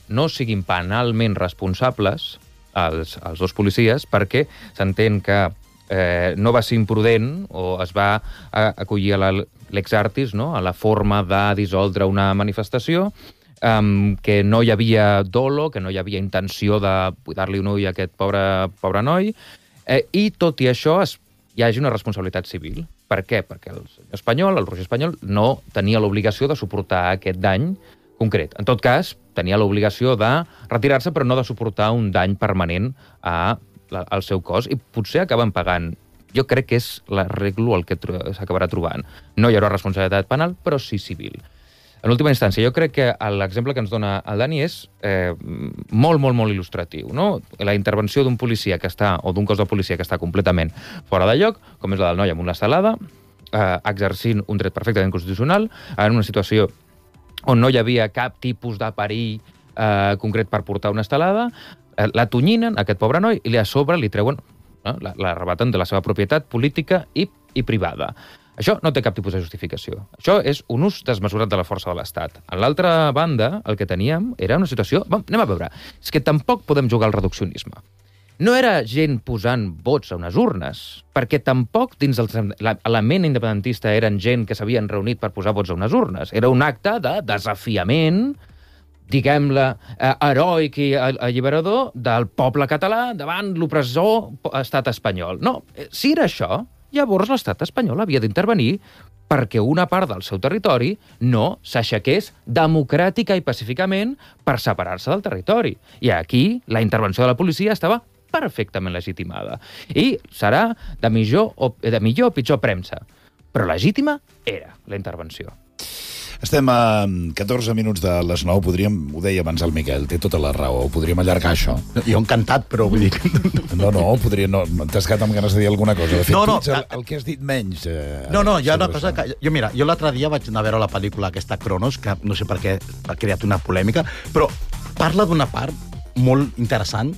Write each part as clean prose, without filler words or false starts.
no siguin penalment responsables els dos policies perquè s'entén que no va ser imprudent o es va acollir a l'ex artis, no? A la forma de dissoldre una manifestació, que no hi havia dolo, que no hi havia intenció de buidar-li un ull a aquest pobre noi, i tot i això hi hagi una responsabilitat civil. Per què? Perquè el senyor espanyol, el Roger Espanyol, no tenia l'obligació de suportar aquest dany concret. En tot cas, tenia l'obligació de retirar-se, però no de suportar un dany permanent al seu cos, i potser acaben pagant. Jo crec que és l'arreglo el que s'acabarà trobant. No hi haurà responsabilitat penal, però sí civil. En última instància, jo crec que l'exemple que ens dona el Dani és molt, molt, molt il·lustratiu, no? La intervenció d'un policia que està, o d'un cos de policia que està completament fora de lloc, com és la del noi amb una estelada, exercint un dret perfectament constitucional, en una situació on no hi havia cap tipus de perill concret per portar una estelada, la tonyinen, aquest pobre noi, i a sobre li treuen, l'arrebaten de la seva propietat política i privada. Això no té cap tipus de justificació. Això és un ús desmesurat de la força de l'Estat. A l'altra banda, el que teníem era una situació... Anem a veure. És que tampoc podem jugar al reduccionisme. No era gent posant vots a unes urnes, perquè tampoc dins l'element independentista eren gent que s'havien reunit per posar vots a unes urnes. Era un acte de desafiament, diguem-ne, heroic i alliberador del poble català davant l'opressor estat espanyol. No, si era això, llavors l'estat espanyol havia d'intervenir perquè una part del seu territori no s'aixequés democràtica i pacíficament per separar-se del territori. I aquí la intervenció de la policia estava perfectament legitimada. I serà de millor o pitjor premsa. Però legítima era la intervenció. Estem a 14 minuts de les 9, ho deia abans el Miquel, té tota la raó, podríem allargar això. Jo encantat, però vull dir... No, t'has quedat amb ganes de dir alguna cosa. De fet, el que has dit menys... Hi ha una cosa que... Jo l'altre dia vaig anar a veure la pel·lícula aquesta Cronos, que no sé per què ha creat una polèmica, però parla d'una part molt interessant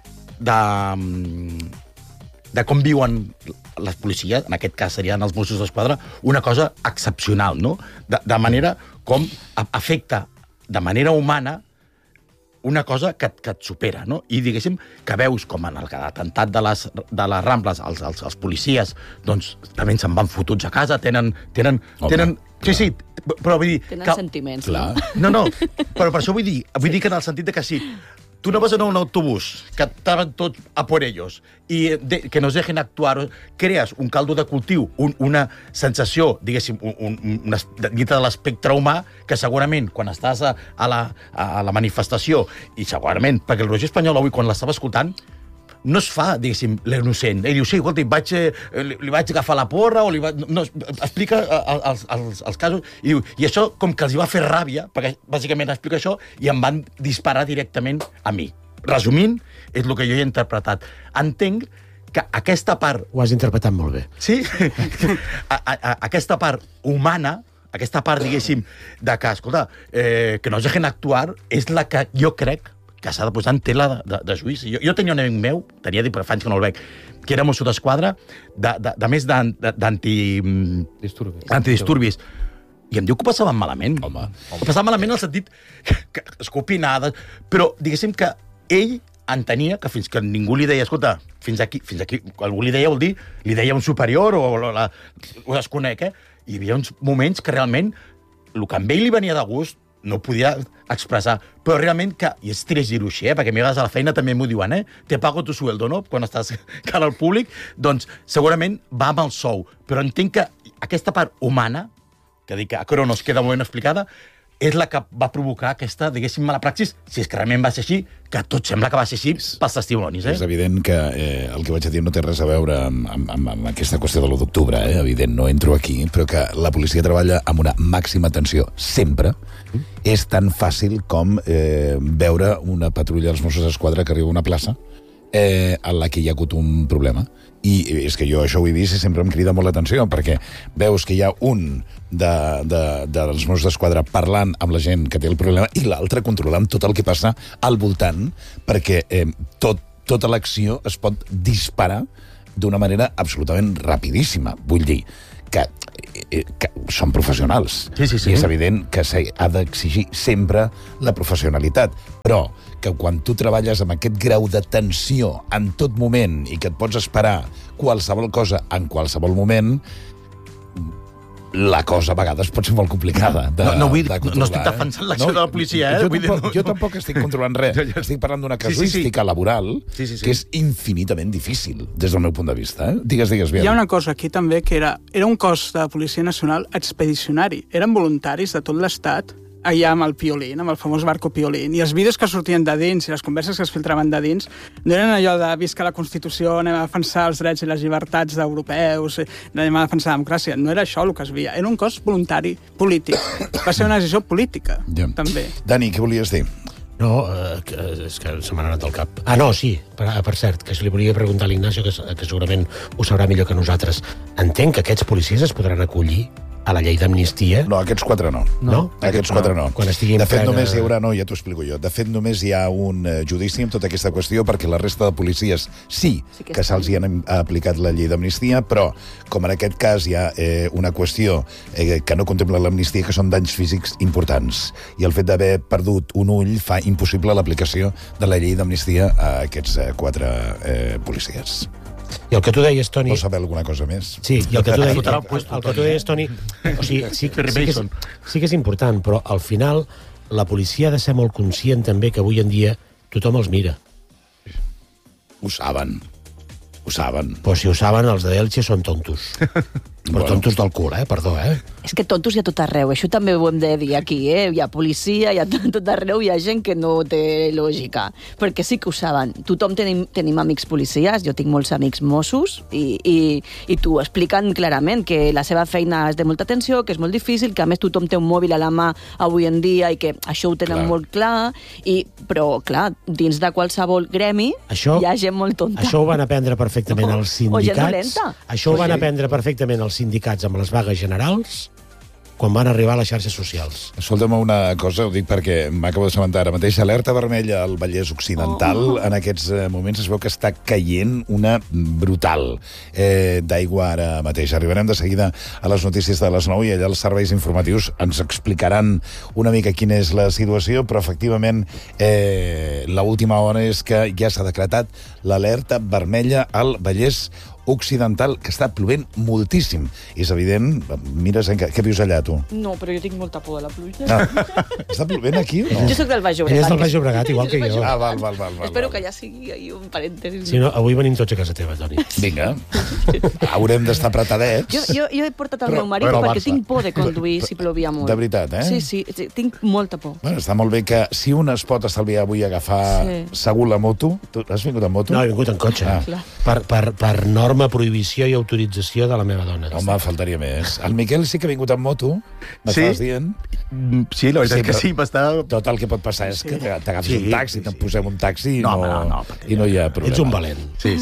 de com viuen les policies, en aquest cas serien els Mossos d'Esquadra, una cosa excepcional, no? De manera com afecta de manera humana una cosa que et supera, no? I diguéssim que veus com en l'atemptat de les Rambles els policies doncs també se'n van fotuts a casa, tenen sí, però vull dir... Tenen sentiments. No, però per això vull dir que en el sentit de que sí, tu no vas en un autobús que estaven tots a por ellos i que nos dejen actuar, crees un caldo de cultiu, una sensació, diguéssim, dintre de l'espectre humà, que segurament quan estàs a la manifestació, i segurament perquè el Roger Espanyol avui quan l'estava escoltant no es fa, diguéssim, l'innocent. Ell diu, sí, escolta, li vaig agafar la porra, o explica els casos, i diu, i això com que els hi va fer ràbia, perquè bàsicament explica això, i em van disparar directament a mi. Resumint, és el que jo he interpretat. Entenc que aquesta part... Ho has interpretat molt bé. Sí? Aquesta part humana, aquesta part, diguéssim, de que, escolta, que no es dejen actuar, és la que jo crec que s'ha de posar en tela de juïci. Jo tenia un amic meu, tenia fa anys que no el veig, que era Mosso d'Esquadra, de més antidisturbis. I em diu que ho passaven malament. Home. Ho passaven malament en el sentit que escopinades, però diguéssim que ell entenia que fins que ningú li deia, escolta, fins aquí, algú li deia, vol dir, li deia un superior o desconec, Hi havia uns moments que realment el que a ell li venia de gust no podia expressar, però realment que, i és trist dir-ho així, perquè a vegades a la feina també m'ho diuen, te pago tu sueldo, no?, quan estàs cara al públic, doncs segurament va amb el sou, però entenc que aquesta part humana, que dic que a Cronos queda molt ben explicada, és la que va provocar aquesta, diguéssim, mala praxis, si és que realment va ser així, que tot sembla que va ser així pels testimonis. És evident que el que vaig a dir no té res a veure amb aquesta qüestió de l'1 d'octubre, evident, no entro aquí, però que la policia treballa amb una màxima atenció sempre. És tan fàcil com veure una patrulla dels Mossos d'Esquadra que arriba a una plaça en la que hi ha hagut un problema. I és que jo això ho he vist i sempre em crida molt l'atenció, perquè veus que hi ha un dels Mossos d'Esquadra parlant amb la gent que té el problema i l'altre controlant tot el que passa al voltant, perquè tota l'acció es pot disparar d'una manera absolutament rapidíssima. Vull dir que són professionals. Sí. I és evident que s'ha d'exigir sempre la professionalitat. Però que quan tu treballes amb aquest grau de tensió en tot moment i que et pots esperar qualsevol cosa en qualsevol moment, la cosa a vegades pot ser molt complicada de controlar. No estic defensant l'acció de la policia, Jo tampoc estic controlant res. Estic parlant d'una casuística laboral que és infinitament difícil, des del meu punt de vista. Digues, Biel. Hi ha una cosa aquí també, que era un cos de Policia Nacional expedicionari. Eren voluntaris de tot l'Estat, allà amb el Piolín, amb el famós barco Piolín, i els vídeos que sortien de dins i les converses que es filtraven de dins no eren allò de visca la Constitució, anem a defensar els drets i les llibertats d'europeus, anem a defensar la democràcia. No era això el que es veia. Era un cos voluntari, polític. Va ser una decisió política, també. Dani, què volies dir? No, és que se m'ha anat al cap. Sí, per cert, que li volia preguntar a l'Ignacio, que segurament ho sabrà millor que nosaltres. Entenc que aquests policies es podran acollir a la llei d'amnistia? No, aquests 4 no. No? Aquests 4 no. Quan estiguin de fet, només hi haurà... No, ja t'ho explico jo. De fet, només hi ha un judici amb tota aquesta qüestió perquè la resta de policies sí que se'ls hi han aplicat la llei d'amnistia, però com en aquest cas hi ha una qüestió que no contempla l'amnistia, que són danys físics importants. I el fet d'haver perdut un ull fa impossible l'aplicació de la llei d'amnistia a aquests 4 policies. I el que tu deies, Toni... Vols saber alguna cosa més? Sí, i el que tu deies, Toni... O sigui, sí que és important, però al final la policia ha de ser molt conscient també que avui en dia tothom els mira. Ho saben. Però si ho saben, els d'Elche són tontos. Però tontos del cul, perdó, És que tontos hi ha tot arreu, això també ho hem de dir aquí, Hi ha policia, hi ha tot arreu, hi ha gent que no té lògica, perquè sí que ho saben. Tothom tenim amics policies, jo tinc molts amics Mossos, i t'ho expliquen clarament, que la seva feina és de molta atenció, que és molt difícil, que a més tothom té un mòbil a la mà avui en dia i que això ho tenen molt clar, però, clar, dins de qualsevol gremi hi ha gent molt tonta. Això ho van aprendre perfectament els sindicats. O gent dolenta. Això ho van aprendre perfectament els sindicats amb les vagues generals quan van arribar a les xarxes socials. Escolta'm una cosa, ho dic perquè m'acabo d'assabentar ara mateix. Alerta vermella al Vallès Occidental. En aquests moments es veu que està caient una brutal d'aigua ara mateix. Arribarem de seguida a les notícies de les 9 i allà els serveis informatius ens explicaran una mica quina és la situació, però efectivament l'última hora és que ja s'ha decretat l'alerta vermella al Vallès Occidental, que està plovent moltíssim. És evident, mires, què vius allà, tu? No, però jo tinc molta por de la pluja. Està plovent aquí o no? Jo soc del Baix Llobregat. Ella és del Baix Llobregat, igual que jo. Val. Espero que ja sigui ahí un parèntesis. Si no, avui venim tots a casa teva, Toni. Vinga. Haurem d'estar apretadets. Jo he portat el meu marit perquè tinc por de conduir si plovia molt. De veritat, Sí, tinc molta por. Bueno, està molt bé que si un es pot estalviar avui agafar segur la moto... Tu has vingut en moto? No, he vingut en cotxe. Per norma, prohibició i autorització de la meva dona. Home, faltaria més. El Miquel sí que ha vingut en moto, m'estaves dient? Sí, la veritat és que sí, m'està... Tot el que pot passar és que t'agafis un taxi, te'n posem un taxi i no hi ha problema. Ets un valent. Sí.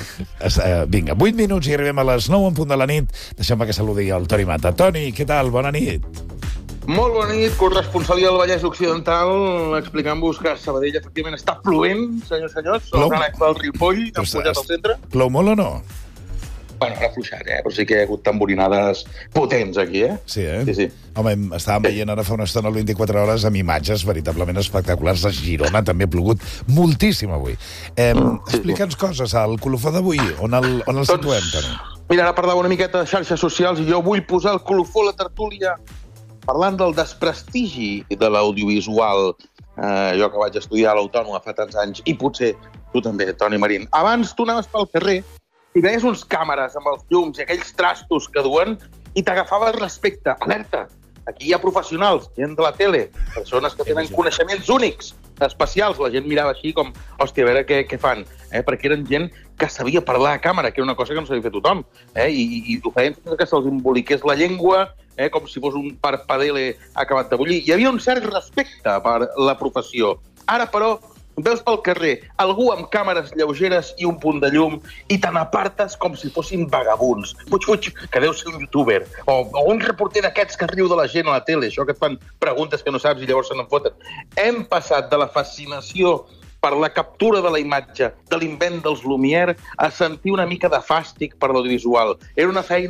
Vinga, 8 minuts i arribem a les 9 en punt de la nit. Deixem-me que saludi el Toni Mata. Toni, què tal? Bona nit. Molt bona nit, corresponsalia del Vallès Occidental, explicant-vos que Sabadell efectivament està plovent, senyors, sobre l'Aix del Ripoll, empujat al centre. Plou molt o no? Bueno, refluixat, però sí que hi ha hagut tamborinades potents aquí, Sí. Sí. Home, estàvem veient ara fa una estona, 24 hores, amb imatges veritablement espectaculars. A Girona també ha plogut moltíssim avui. Explica'ns coses, al colofó d'avui, on el situem, Toni? Mira, ara parlava una miqueta de xarxes socials i jo vull posar el colofó a la tertúlia parlant del desprestigi de l'audiovisual. Jo que vaig estudiar a l'Autònoma fa tants anys, i potser tu també, Toni Marín. Abans tu anaves pel carrer i veies uns càmeres amb els llums i aquells trastos que duen i t'agafava el respecte. Alerta! Aquí hi ha professionals, gent de la tele, persones que tenen coneixements únics, especials. La gent mirava així com, hòstia, a veure què fan. Perquè eren gent que sabia parlar a càmera, que era una cosa que no sabia fer tothom. I ho feien que se'ls emboliqués la llengua, com si fos un parpadele acabat de bullir. Hi havia un cert respecte per la professió. Ara, però, veus pel carrer algú amb càmeres lleugeres i un punt de llum i te n'apartes com si fossin vagabunds. Fuig, que deu ser un youtuber. O un reporter d'aquests que riu de la gent a la tele, això que et fan preguntes que no saps i llavors se n'en foten. Hem passat de la fascinació per la captura de la imatge, de l'invent dels Lumière, a sentir una mica de fàstic per l'audiovisual. Era una feina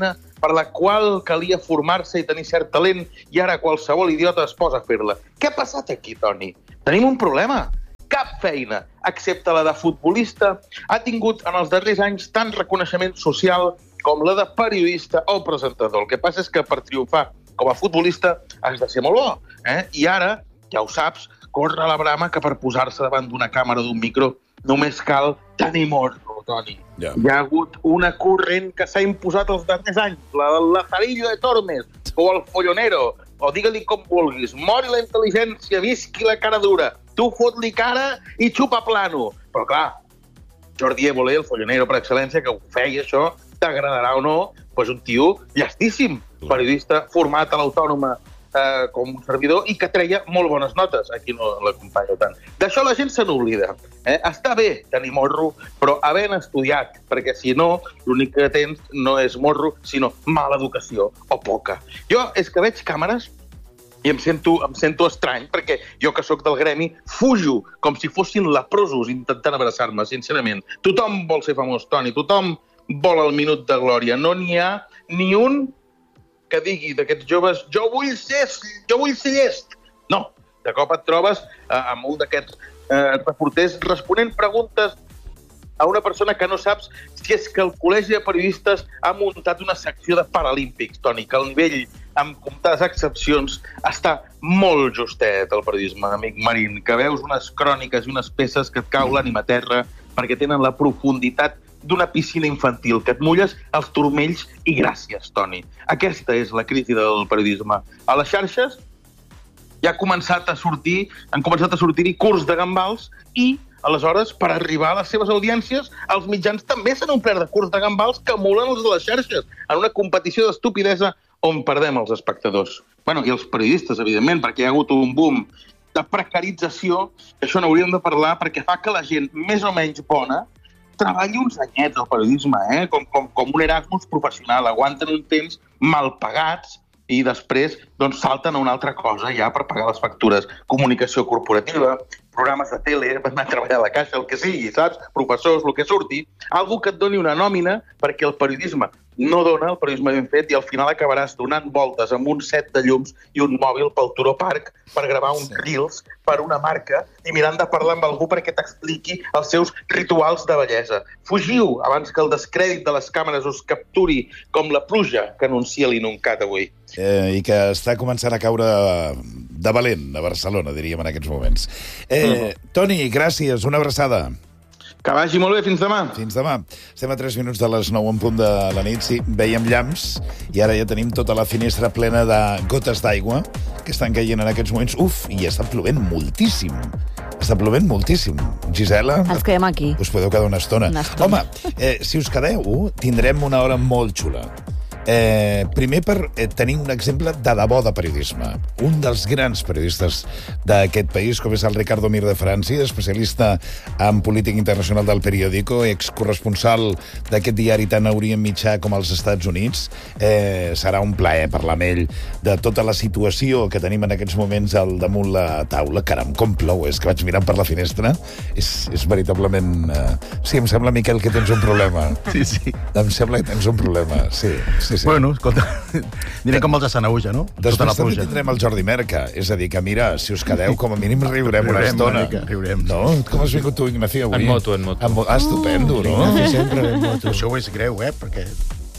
per la qual calia formar-se i tenir cert talent, i ara qualsevol idiota es posa a fer-la. Què ha passat aquí, Toni? Tenim un problema. Cap feina, excepte la de futbolista, ha tingut en els darrers anys tant reconeixement social com la de periodista o presentador. El que passa és que per triomfar com a futbolista has de ser molt bo. I ara, ja ho saps, corre la brama que per posar-se davant d'una càmera o d'un micro només cal tenir morro, Toni. Ja. Hi ha hagut una corrent que s'ha imposat els darrers anys, la del Lazarillo de Tormes, o el Follonero, o digue-li com vulguis. Mori la intel·ligència, visqui la cara dura. Tu fot-li cara i xupa plano. Però clar, Jordi Évole, el Follonero per excel·lència, que ho feia això, t'agradarà o no, doncs un tio llestíssim, periodista format a l'Autònoma com un servidor i que treia molt bones notes. Aquí no l'acompanyo tant. D'això la gent se n'oblida. Està bé tenir morro, però havent estudiat, perquè si no, l'únic que tens no és morro, sinó mala educació o poca. Jo és que veig càmeres i em sento estrany, perquè jo que sóc del gremi fujo com si fossin leprosos intentant abraçar-me, sincerament. Tothom vol ser famós, Toni, tothom vol el minut de glòria. No n'hi ha ni un que digui d'aquests joves jo vull ser llest. No, de cop et trobes amb un d'aquests reporters responent preguntes a una persona que no saps si és que el Col·legi de Periodistes ha muntat una secció de Paralímpics, Toni, que el nivell, amb comptades excepcions, està molt justet, el periodisme, amic Marín, que veus unes cròniques i unes peces que et cau l'ànima a terra perquè tenen la profunditat d'una piscina infantil, que et mulles els turmells i gràcies, Toni. Aquesta és la crisi del periodisme. A les xarxes ja han començat a sortir-hi curs de gambals i, aleshores, per arribar a les seves audiències, els mitjans també s'han omplert de curs de gambals que emulen els de les xarxes, en una competició d'estupidesa on perdem els espectadors. I els periodistes, evidentment, perquè hi ha hagut un boom de precarització, que això n'hauríem de parlar, perquè fa que la gent més o menys bona treballi uns anyets al periodisme, com un Erasmus professional, aguanten un temps mal pagats i després salten a una altra cosa ja per pagar les factures. Comunicació corporativa, programes de tele, anar a treballar a la caixa, el que sigui, saps? Professors, el que surti. Algú que et doni una nòmina perquè el periodisme no dona, el periodisme ben fet, i al final acabaràs donant voltes amb un set de llums i un mòbil pel Turó Park per gravar uns reels per una marca i mirant de parlar amb algú perquè t'expliqui els seus rituals de bellesa. Fugiu abans que el descrèdit de les càmeres us capturi com la pluja que anuncia l'Inuncat avui. I que està començant a caure de valent a Barcelona, diríem, en aquests moments. Toni, gràcies, una abraçada. Que vagi molt bé, fins demà. Fins demà. Estem a 3 minuts de les 9 en punt de la nit. Sí, veiem llamps i ara ja tenim tota la finestra plena de gotes d'aigua que estan caient en aquests moments. I està plovent moltíssim. Està plovent moltíssim. Gisela? Ens quedem aquí. Us podeu quedar una estona. Home, si us quedeu, tindrem una hora molt xula. Primer per tenir un exemple de debò de periodisme. Un dels grans periodistes d'aquest país, com és el Ricardo Mir de Franci, especialista en política internacional del Periódico, excorresponsal d'aquest diari tan a Orient Mitjà com als Estats Units. Serà un plaer parlar amb ell de tota la situació que tenim en aquests moments al damunt la taula. Caram, com plou, és que vaig mirant per la finestra. És veritablement... Sí, em sembla, Miquel, que tens un problema. Sí. Em sembla que tens un problema, sí. Bueno, escolta, direm com els de Sanaüja, no? Després també tindrem el Jordi Merca. És a dir, que mira, si us quedeu, com a mínim riurem una estona. Riurem. No? Com has vingut tu, Ignacio, avui? En moto. Estupendo, no? Ignacio sempre en moto. Això és greu, perquè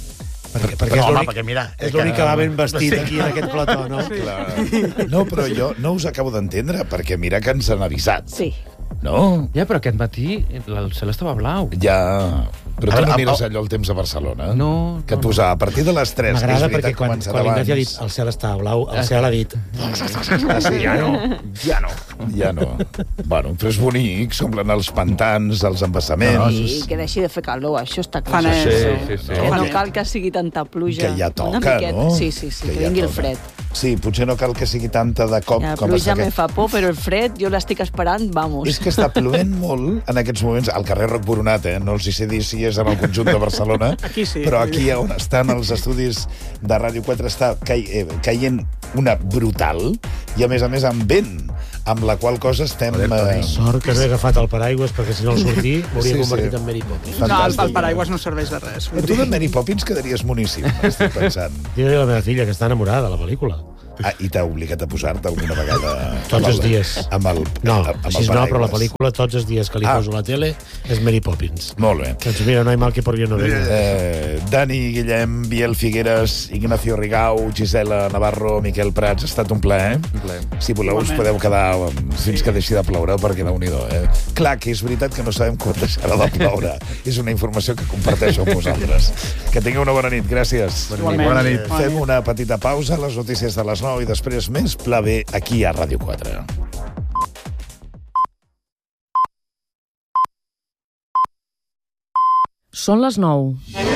Perquè mira... És l'únic que va ben vestit aquí en aquest plató, no? Clar. No, però jo no us acabo d'entendre, perquè mira que ens han avisat. Sí. No? Ja, però aquest matí el cel estava blau. Ja... Però tu no mires allò el temps a Barcelona? No. Que et posa, a partir de les 3, que és M'agrada veritat, perquè quan l'Ignacio ha dit el cel està blau, el cel ha dit... Sí, ja no. Bueno, però és bonic, s'omplen els pantans, els embassaments... Sí, que deixi de fer calor, això està clar. Sí. Que no cal que sigui tanta pluja. Que ja toca, no? Sí, que vingui el fred. Sí, potser no cal que sigui tanta de cop La com pluja està me fa por, però el fred jo l'estic esperant, vamos. És que està plovent molt en aquests moments al carrer Roc Boronat, no els hi sé dir si és en el conjunt de Barcelona, Aquí sí. però aquí on estan els estudis de Ràdio 4 està caient una brutal i a més amb vent. amb la qual cosa estem... Sort que no he agafat el paraigües, perquè si no el sortir m'hauria convertit en Mary Poppins. No, el paraigües no serveix de res. Tu de Mary Poppins quedaries moníssim, estic pensant. Digue a la meva filla, que està enamorada de la pel·lícula. I t'ha obligat a posar-te alguna vegada... Tots els dies. No, així no, però la pel·lícula, tots els dies que li poso a la tele, és Mary Poppins. Molt bé. Doncs mira, no hi mal que por bien no venga. Dani, Guillem, Biel Figueres, Ignacio Rigau, Gisela Navarro, Miquel Prats, ha estat un plaer. Si voleu, us podeu quedar fins que deixi de ploure, perquè Déu-n'hi-do, Clar que és veritat que no sabem quan deixarà de ploure. És una informació que comparteixo amb vosaltres. Que tingueu una bona nit, gràcies. Bona nit. Fem una petita pausa, les notícies de les 9 i després més Pla B aquí a Ràdio 4. Són les 9.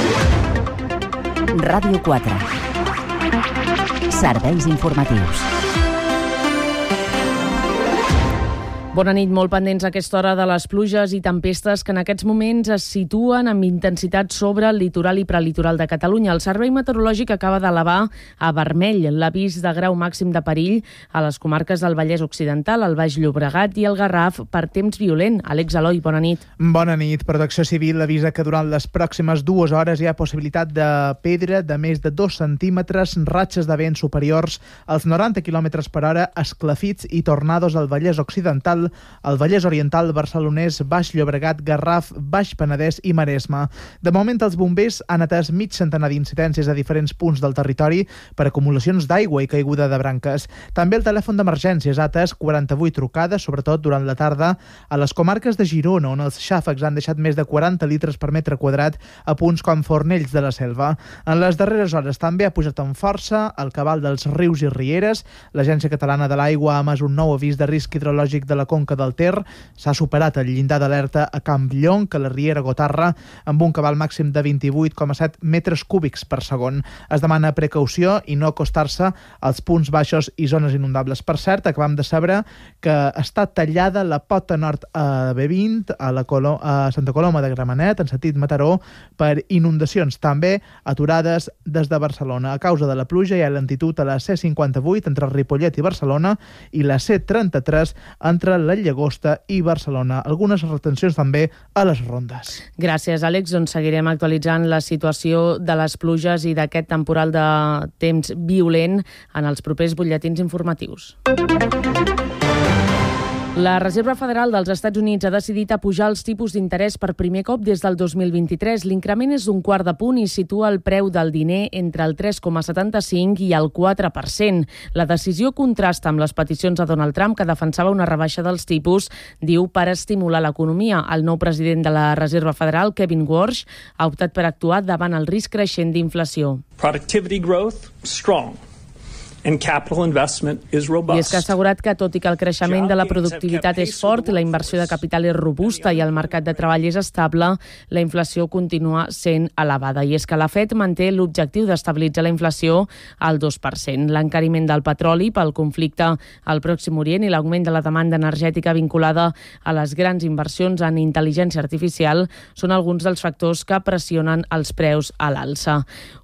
Ràdio 4. Serveis informatius. Bona nit, molt pendents a aquesta hora de les pluges i tempestes que en aquests moments es situen amb intensitat sobre el litoral i prelitoral de Catalunya. El Servei Meteorològic acaba d'elevar a vermell l'avís de grau màxim de perill a les comarques del Vallès Occidental, el Baix Llobregat i el Garraf per temps violent. Àlex Eloi, bona nit. Bona nit. Protecció Civil avisa que durant les pròximes 2 hores hi ha possibilitat de pedra de més de 2 centímetres, ratxes de vent superiors als 90 km per hora, esclafits i tornados al Vallès Occidental, el Vallès Oriental, Barcelonès, Baix Llobregat, Garraf, Baix Penedès i Maresme. De moment, els bombers han atès mig centenar d'incidències a diferents punts del territori per acumulacions d'aigua i caiguda de branques. També el telèfon d'emergències ha atès 48 trucades, sobretot durant la tarda, a les comarques de Girona, on els xàfecs han deixat més de 40 litres per metre quadrat a punts com Fornells de la Selva. En les darreres hores també ha pujat amb força el cabal dels rius i rieres. L'Agència Catalana de l'Aigua ha emès un nou avís de risc hidrològic de la conca del Ter. S'ha superat el llindar d'alerta a Campllong, que la riera Gotarra, amb un cabal màxim de 28,7 metres cúbics per segon. Es demana precaució i no acostar-se als punts baixos i zones inundables. Per cert, acabam de saber que està tallada la pota nord a B20 a Santa Coloma de Gramenet, en sentit Mataró, per inundacions. També aturades des de Barcelona. A causa de la pluja hi ha lentitud a la C58 entre Ripollet i Barcelona i la C33 entre la Llagosta i Barcelona. Algunes retencions també a les rondes. Gràcies, Àlex. Doncs seguirem actualitzant la situació de les pluges i d'aquest temporal de temps violent en els propers butlletins informatius. La Reserva Federal dels Estats Units ha decidit apujar els tipus d'interès per primer cop des del 2023. L'increment és d'un quart de punt i situa el preu del diner entre el 3,75 i el 4%. La decisió contrasta amb les peticions de Donald Trump, que defensava una rebaixa dels tipus, diu, per estimular l'economia. El nou president de la Reserva Federal, Kevin Warsh, ha optat per actuar davant el risc creixent d'inflació. Productivity growth, strong. And capital investment is robust. I és que ha assegurat que, tot i que el creixement de la productivitat és fort, la inversió de capital és robusta i el mercat de treball és estable, la inflació continua sent elevada. I és que la FED manté l'objectiu d'estabilitzar la inflació al 2%. L'encariment del petroli pel conflicte al Pròxim Orient i l'augment de la demanda energètica vinculada a les grans inversions en intel·ligència artificial són alguns dels factors que pressionen els preus a l'alça.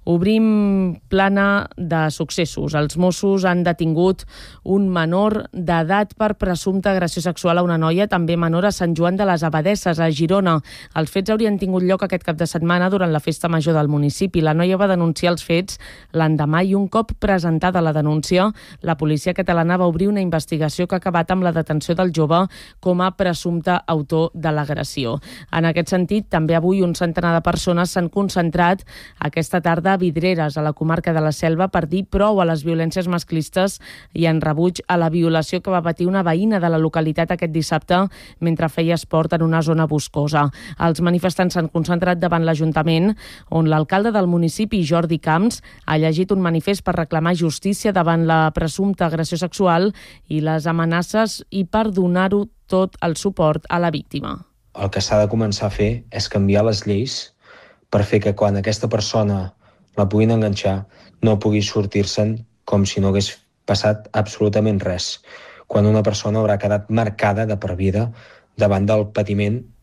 Obrim plana de successos. Els Mossos han detingut un menor d'edat per presumpta agressió sexual a una noia, també menor, a Sant Joan de les Abadesses, a Girona. Els fets haurien tingut lloc aquest cap de setmana durant la festa major del municipi. La noia va denunciar els fets l'endemà i un cop presentada la denúncia, la policia catalana va obrir una investigació que ha acabat amb la detenció del jove com a presumpte autor de l'agressió. En aquest sentit, també avui un centenar de persones s'han concentrat aquesta tarda a Vidreres, a la comarca de la Selva, per dir prou a les violències masclistes i en rebuig a la violació que va patir una veïna de la localitat aquest dissabte mentre feia esport en una zona boscosa. Els manifestants s'han concentrat davant l'Ajuntament, on l'alcalde del municipi, Jordi Camps, ha llegit un manifest per reclamar justícia davant la presumpta agressió sexual i les amenaces i per donar-ho tot el suport a la víctima. El que s'ha de començar a fer és canviar les lleis per fer que quan aquesta persona la puguin enganxar no pugui sortir-se'n com si no hagués passat absolutament res, quan una persona haurà quedat marcada de per vida davant del patiment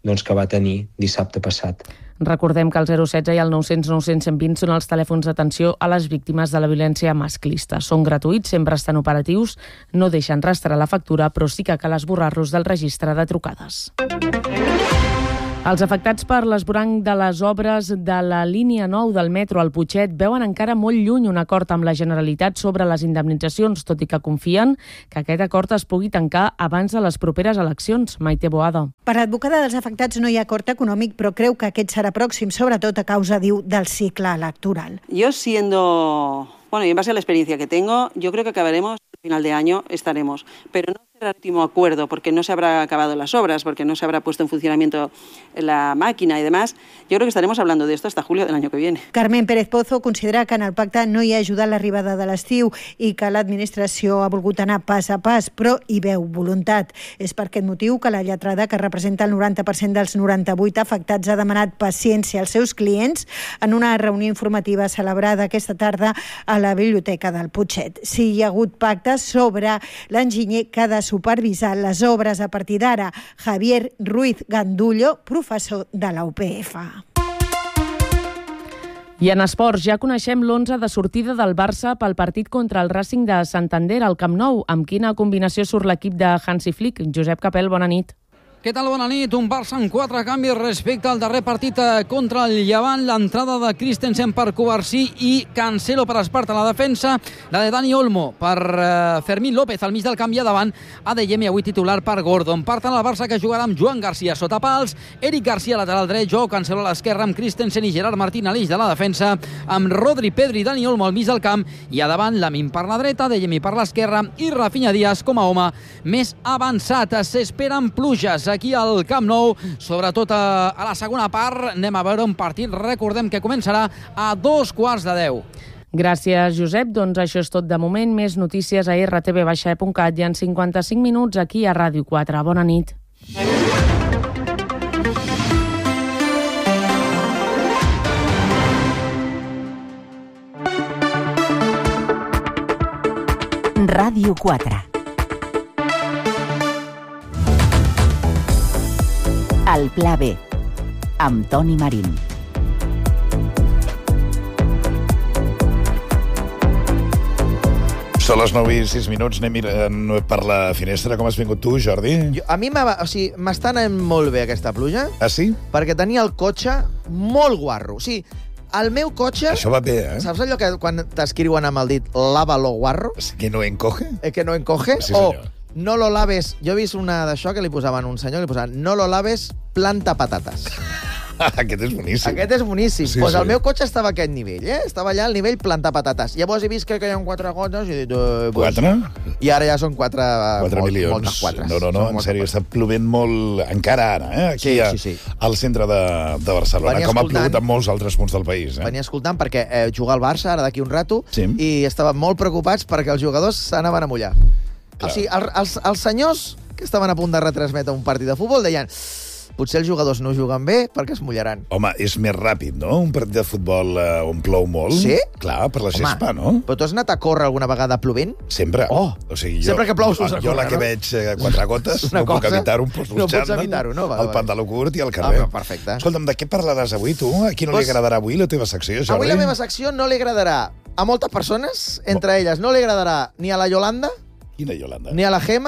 que va tenir dissabte passat. Recordem que el 016 i el 900 900 120 són els telèfons d'atenció a les víctimes de la violència masclista. Són gratuïts, sempre estan operatius, no deixen rastrear la factura, però sí que cal esborrar-los del registre de trucades. Els afectats per l'esvoranc de les obres de la línia 9 del metro al Putxet veuen encara molt lluny un acord amb la Generalitat sobre les indemnitzacions, tot i que confien que aquest acord es pugui tancar abans de les properes eleccions. Maite Boada. Per l'advocada dels afectats no hi ha acord econòmic, però creu que aquest serà pròxim, sobretot a causa, diu, del cicle electoral. Yo siendo... Bueno, y en base a la experiencia que tengo, yo creo que acabaremos, al final de año estaremos, pero no será el último acuerdo porque no se habrá acabado las obras, porque no se habrá puesto en funcionamiento la máquina y demás. Yo creo que estaremos hablando de esto hasta julio del año que viene. Carmen Pérez Pozo considera que en el pacte no hi ha ajudat l'arribada de l'estiu i que l'administració ha volgut anar pas a pas, però hi veu voluntat. És per aquest motiu que la lletrada, que representa el 90% dels 98 afectats, ha demanat paciència als seus clients en una reunió informativa celebrada aquesta tarda a la Biblioteca del Putxet. Si hi ha hagut pactes sobre l'enginyer que ha de supervisar les obres a partir d'ara, Javier Ruiz Gandullo, professor de la UPF. I en esports ja coneixem l'11 de sortida del Barça pel partit contra el Racing de Santander al Camp Nou. Amb quina combinació surt l'equip de Hansi Flick? Josep Capel, bona nit. Què tal? Bona nit. Un Barça amb 4 canvis respecte al darrer partit contra el Llevant. L'entrada de Christensen per Covarsí i Cancelo per Esparta a la defensa. La de Dani Olmo per Fermín López al mig del camp i a davant. Adeyemi avui titular per Gordon. Per tant, el Barça que jugarà amb Joan Garcia sota pals, Eric Garcia lateral dret, Joao Cancelo a l'esquerra amb Christensen i Gerard Martín a l'eix de la defensa, amb Rodri, Pedri i Dani Olmo al mig del camp i a davant Lamine per la dreta, Adeyemi per l'esquerra i Rafinha Díaz com a home més avançat. S'esperen pluges aquí al Camp Nou, sobretot a la segona part. Anem a veure un partit, recordem que començarà a 9:15. Gràcies, Josep. Doncs això és tot de moment. Més notícies a rtv-e.cat i en 55 minuts aquí a Ràdio 4. Bona nit. Ràdio 4. El Pla B, amb Toni Marín. Són les 9:06. Anem per la finestra. Com has vingut tu, Jordi? A mi m'està anant molt bé aquesta pluja. Ah, sí? Perquè tenia el cotxe molt guarro. O sigui, el meu cotxe... Això va bé, eh? Saps allò que quan t'escriuen amb el dit lávalo guarro? Que no encoge? Que no encoge? Sí, senyor. O no lo laves... Jo he vist una d'això que li posaven un senyor, que li posaven no lo laves, planta patates. Aquest és boníssim. Aquest és boníssim. Sí, pues sí. El meu cotxe estava a aquest nivell, eh? Estava allà al nivell plantar patates. Llavors he vist que hi ha 4 gotes i he dit... 4? I ara ja són 4 milions. Moltes 4. No, en sèrio, està plovent molt encara ara, aquí sí. al centre de Barcelona, com ha plogut en molts altres punts del país. Venia escoltant perquè juga al Barça ara d'aquí un rato sí. I estaven molt preocupats perquè els jugadors s'anaven a mullar. Clar. O sigui, els senyors que estaven a punt de retransmetre un partit de futbol deien potser els jugadors no juguen bé perquè es mullaran. Home, és més ràpid, no? Un partit de futbol on plou molt. Sí? Clar, per la gespa, no? Però tu has anat a córrer alguna vegada plovent? Sempre. Oh! O sigui, sempre que plou surts a córrer, jo la que veig 4 gotes, no puc evitar-ho, em poso no pots evitar-ho, no? El pantaló curt i el carrer. Perfecte. Escolta'm, de què parlaràs avui, tu? A qui no li agradarà avui la teva secció, Jordi? Avui la meva secció no li agradarà a moltes persones, entre elles no li agradarà ni a la Yolanda, Quina Yolanda? Ni a la Gemma,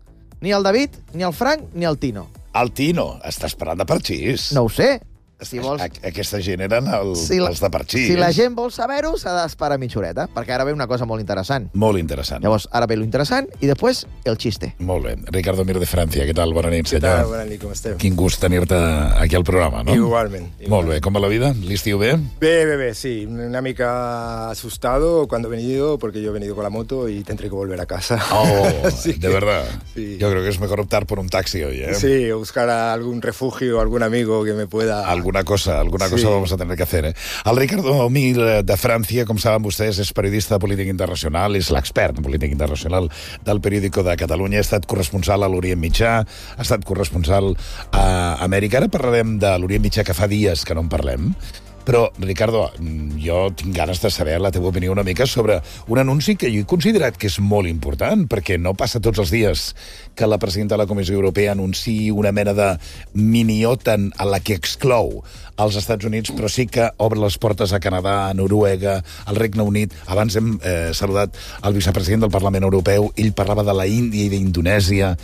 ni al David, ni al Frank, ni al Tino. El Tino, estàs parlant de Parxís. No ho sé. Si vols... Aquesta gent eren els de Parxís. Si la gent vol saber-ho, s'ha d'esperar mitja horeta, perquè ara ve una cosa molt interessant. Molt interessant. Llavors, ara ve lo interessant i després el xiste. Molt bé. Ricardo Mir de Francia, què tal? Bona nit, senyor. Què tal? Bona nit, com esteu? Quin gust tenir-te aquí al programa, no? Igualment. Molt bé. Com va la vida? L'estiu bé? Bé, sí. Una mica asustado cuando he venido, porque yo he venido con la moto y tendré que volver a casa. Oh, de verdad. Sí. Yo creo que es mejor optar por un taxi hoy, ¿eh? Sí, o buscar algún refugio, algún amigo que me pueda... Alguna cosa vamos a tener que hacer, eh? El Ricardo Mir de França, com saben vostès, és periodista de política internacional, és l'expert en política internacional del Periódico de Catalunya, ha estat corresponsal a l'Orient Mitjà, ha estat corresponsal a Amèrica. Ara parlarem de l'Orient Mitjà, que fa dies que no en parlem, Però, Ricardo, jo tinc ganes de saber la teva opinió una mica sobre un anunci que jo he considerat que és molt important, perquè no passa tots els dies que la presidenta de la Comissió Europea anunciï una mena de mini-OTAN a la que exclou als Estats Units, però sí que obre les portes a Canadà, a Noruega, al Regne Unit. Abans hem saludat el vicepresident del Parlament Europeu, ell parlava de la Índia i d'Indonèsia.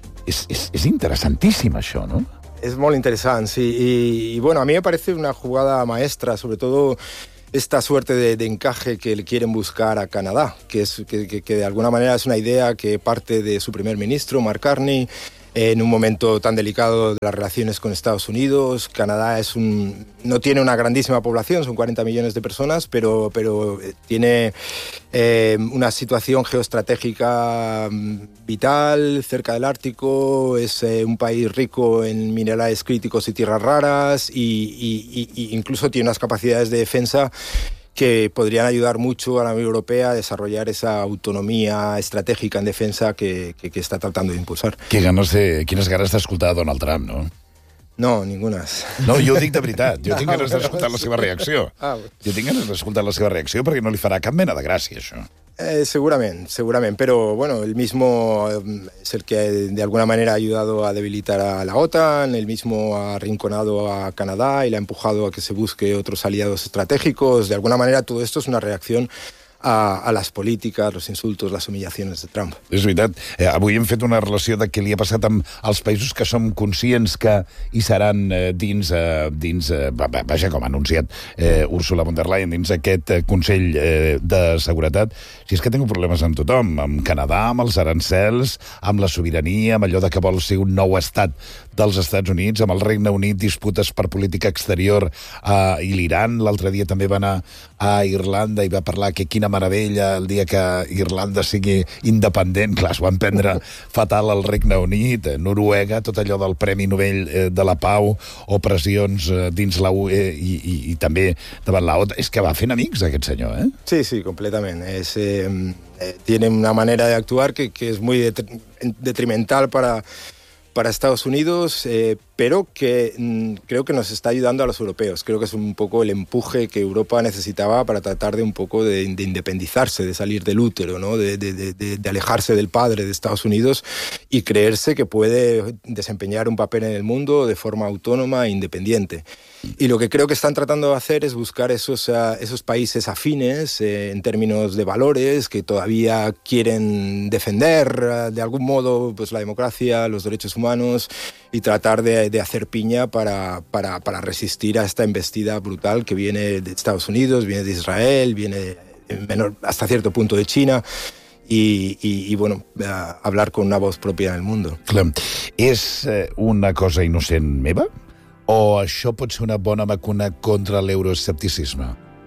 És interessantíssim, això, no? Es muy interesante, sí. Y bueno, a mí me parece una jugada maestra, sobre todo esta suerte de encaje que le quieren buscar a Canadá, que de alguna manera es una idea que parte de su primer ministro, Mark Carney, en un momento tan delicado de las relaciones con Estados Unidos. Canadá no tiene una grandísima población, son 40 millones de personas, pero tiene una situación geoestratégica vital, cerca del Ártico, es un país rico en minerales críticos y tierras raras, y incluso tiene unas capacidades de defensa que podrían ayudar mucho a la Unión Europea a desarrollar esa autonomía estratégica en defensa que está tratando de impulsar. Quines ganes d'escoltar Donald Trump, no? No, ningunes. No, jo ho dic de veritat. Jo tinc ganes d'escoltar la seva reacció. Jo tinc ganes d'escoltar la seva reacció perquè no li farà cap mena de gràcia, això. Seguramente, pero bueno, él mismo es el que de alguna manera ha ayudado a debilitar a la OTAN, él mismo ha arrinconado a Canadá y le ha empujado a que se busque otros aliados estratégicos. De alguna manera todo esto es una reacción a les polítiques, els insultos, les humillacions de Trump. És veritat. Avui hem fet una relació de què li ha passat amb els països que som conscients que hi seran dins vaja, com ha anunciat Ursula von der Leyen, dins aquest Consell de Seguretat. Si és que tinc problemes amb tothom, amb Canadà, amb els arancels, amb la sobirania, amb allò de que vol ser un nou estat dels Estats Units, amb el Regne Unit, disputes per política exterior i l'Iran. L'altre dia també va anar a Irlanda i va parlar que quina meravella el dia que Irlanda sigui independent. Clar, es van prendre fatal al Regne Unit, Noruega, tot allò del Premi Nobel de la Pau, o pressions dins la UE i també davant la OTAN. És que va fent amics, aquest senyor, eh? Sí, completament. Tiene una manera de actuar que es muy detrimental para Estados Unidos, pero que creo que nos está ayudando a los europeos. Creo que es un poco el empuje que Europa necesitaba para tratar de un poco de independizarse, de salir del útero, ¿no? de alejarse del padre de Estados Unidos y creerse que puede desempeñar un papel en el mundo de forma autónoma e independiente. Y lo que creo que están tratando de hacer es buscar esos países afines en términos de valores que todavía quieren defender de algún modo pues la democracia, los derechos humanos, y tratar de hacer piña para resistir a esta embestida brutal que viene de Estados Unidos, viene de Israel, viene hasta cierto punto de China. Y bueno, hablar con una voz propia en el mundo. Clar. És una cosa innocent meva? O això pot ser una bona vacuna contra l'euroescepticisme?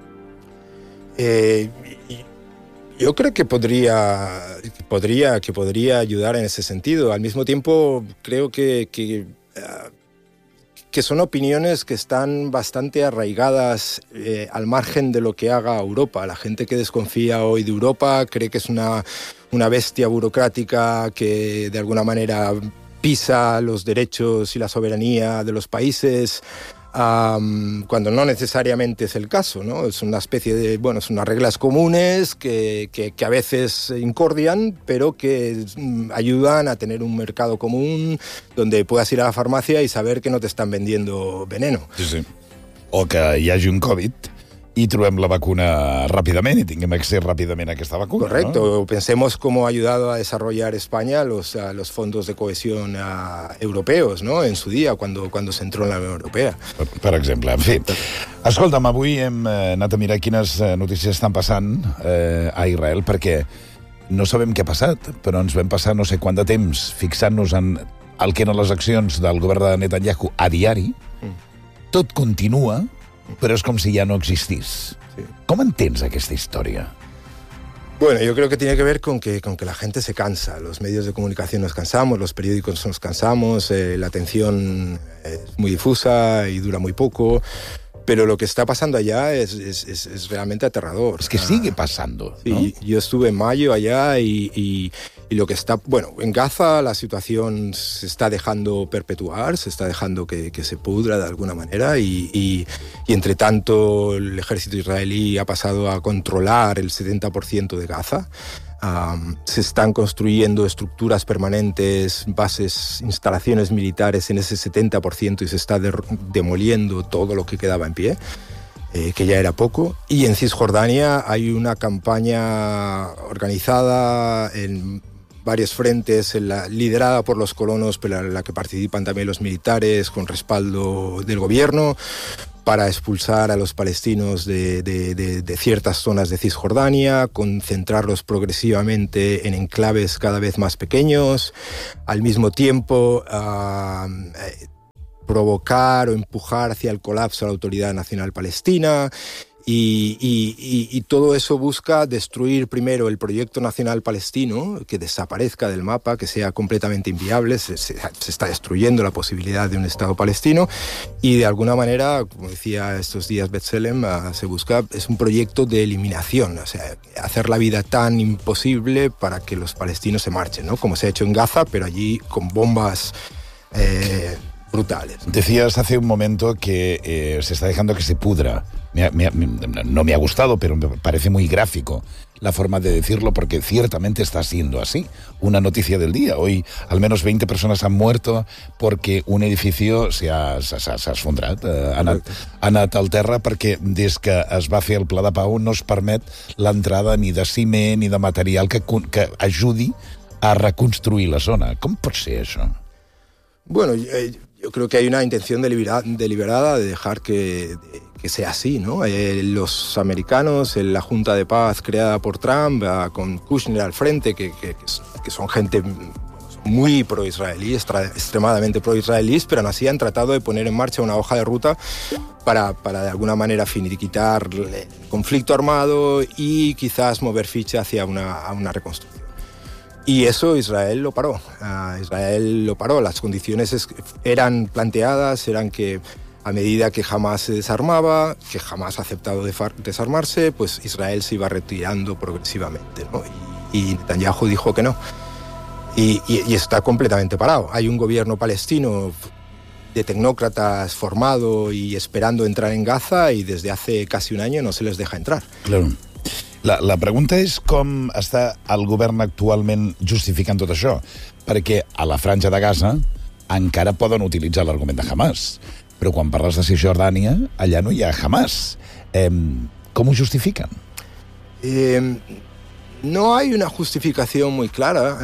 Yo creo que podría ayudar en ese sentido. Al mismo tiempo, creo que son opiniones que están bastante arraigadas al margen de lo que haga Europa. La gente que desconfía hoy de Europa cree que es una bestia burocrática que de alguna manera pisa los derechos y la soberanía de los países, cuando no necesariamente es el caso, ¿no? Es una especie de, son unas reglas comunes que a veces incordian, pero que ayudan a tener un mercado común donde puedas ir a la farmacia y saber que no te están vendiendo veneno. Sí. O que hi hagi un Covid y trobem la vacuna rápidamente y tinguem accés rápidamente a aquesta vacuna. Correcto. ¿No? Pensemos cómo ha ayudado a desarrollar España los fondos de cohesión europeos, ¿no? En su día, cuando se entró en la Unión Europea. Per exemple. En fi, escolta'm, avui hem anat a mirar quines notícies estan passant a Israel, perquè no sabem què ha passat, però ens vam passar no sé quant de temps fixant-nos en el que eren les accions del govern de Netanyahu a diari. Tot continua, però és com si ja no existís. Sí. Com entens aquesta història? Bueno, yo creo que tiene que ver con que la gente se cansa. Los medios de comunicación nos cansamos, los periódicos nos cansamos, la atención es muy difusa y dura muy poco. Pero lo que está pasando allá es realmente aterrador. Es que sigue pasando, ¿no? Sí, yo estuve en mayo allá y lo que está... Bueno, en Gaza la situación se está dejando perpetuar, se está dejando que se pudra de alguna manera y entre tanto el ejército israelí ha pasado a controlar el 70% de Gaza. Se están construyendo estructuras permanentes, bases, instalaciones militares en ese 70% y se está demoliendo todo lo que quedaba en pie, que ya era poco. Y en Cisjordania hay una campaña organizada en varios frentes, liderada por los colonos, pero en la que participan también los militares con respaldo del gobierno, para expulsar a los palestinos de ciertas zonas de Cisjordania, concentrarlos progresivamente en enclaves cada vez más pequeños, al mismo tiempo provocar o empujar hacia el colapso a la Autoridad Nacional Palestina. Y todo eso busca destruir primero el proyecto nacional palestino, que desaparezca del mapa, que sea completamente inviable. Se está destruyendo la posibilidad de un Estado palestino y de alguna manera, como decía estos días B'Tselem, se busca, es un proyecto de eliminación, o sea, hacer la vida tan imposible para que los palestinos se marchen, ¿no? Como se ha hecho en Gaza, pero allí con bombas brutales. Decías hace un momento que se está dejando que se pudra. No me ha gustado, pero me parece muy gráfico la forma de decirlo, porque ciertamente está siendo así. Una noticia del día. Hoy al menos 20 persones han muerto porque un edificio s'ha esfondrat, ha anat al terra, perquè des que es va fer el Pla de Pau no es permet l'entrada ni de ciment ni de material que ajudi a reconstruir la zona. Com pot ser això? Bueno, yo creo que hay una intención deliberada de dejar que sea así, ¿no? Los americanos, la Junta de Paz creada por Trump, con Kushner al frente, que son gente muy pro-israelí, extremadamente pro-israelíes, pero aún así han tratado de poner en marcha una hoja de ruta para de alguna manera finiquitar el conflicto armado y quizás mover ficha hacia una reconstrucción. Y eso Israel lo paró. Las condiciones eran planteadas, eran que a medida que Hamás se desarmaba, que Hamás ha aceptado desarmarse, pues Israel se iba retirando progresivamente, ¿no? Y Netanyahu dijo que no. Y está completamente parado. Hay un gobierno palestino de tecnócratas formado y esperando entrar en Gaza y desde hace casi un año no se les deja entrar. Claro. La pregunta és com està el govern actualment justificant tot això, perquè a la franja de Gaza encara poden utilitzar l'argument de Hamás, però quan parles de Cisjordània, allà no hi ha Hamás. Com ho justifiquen? No hay una justificación muy clara.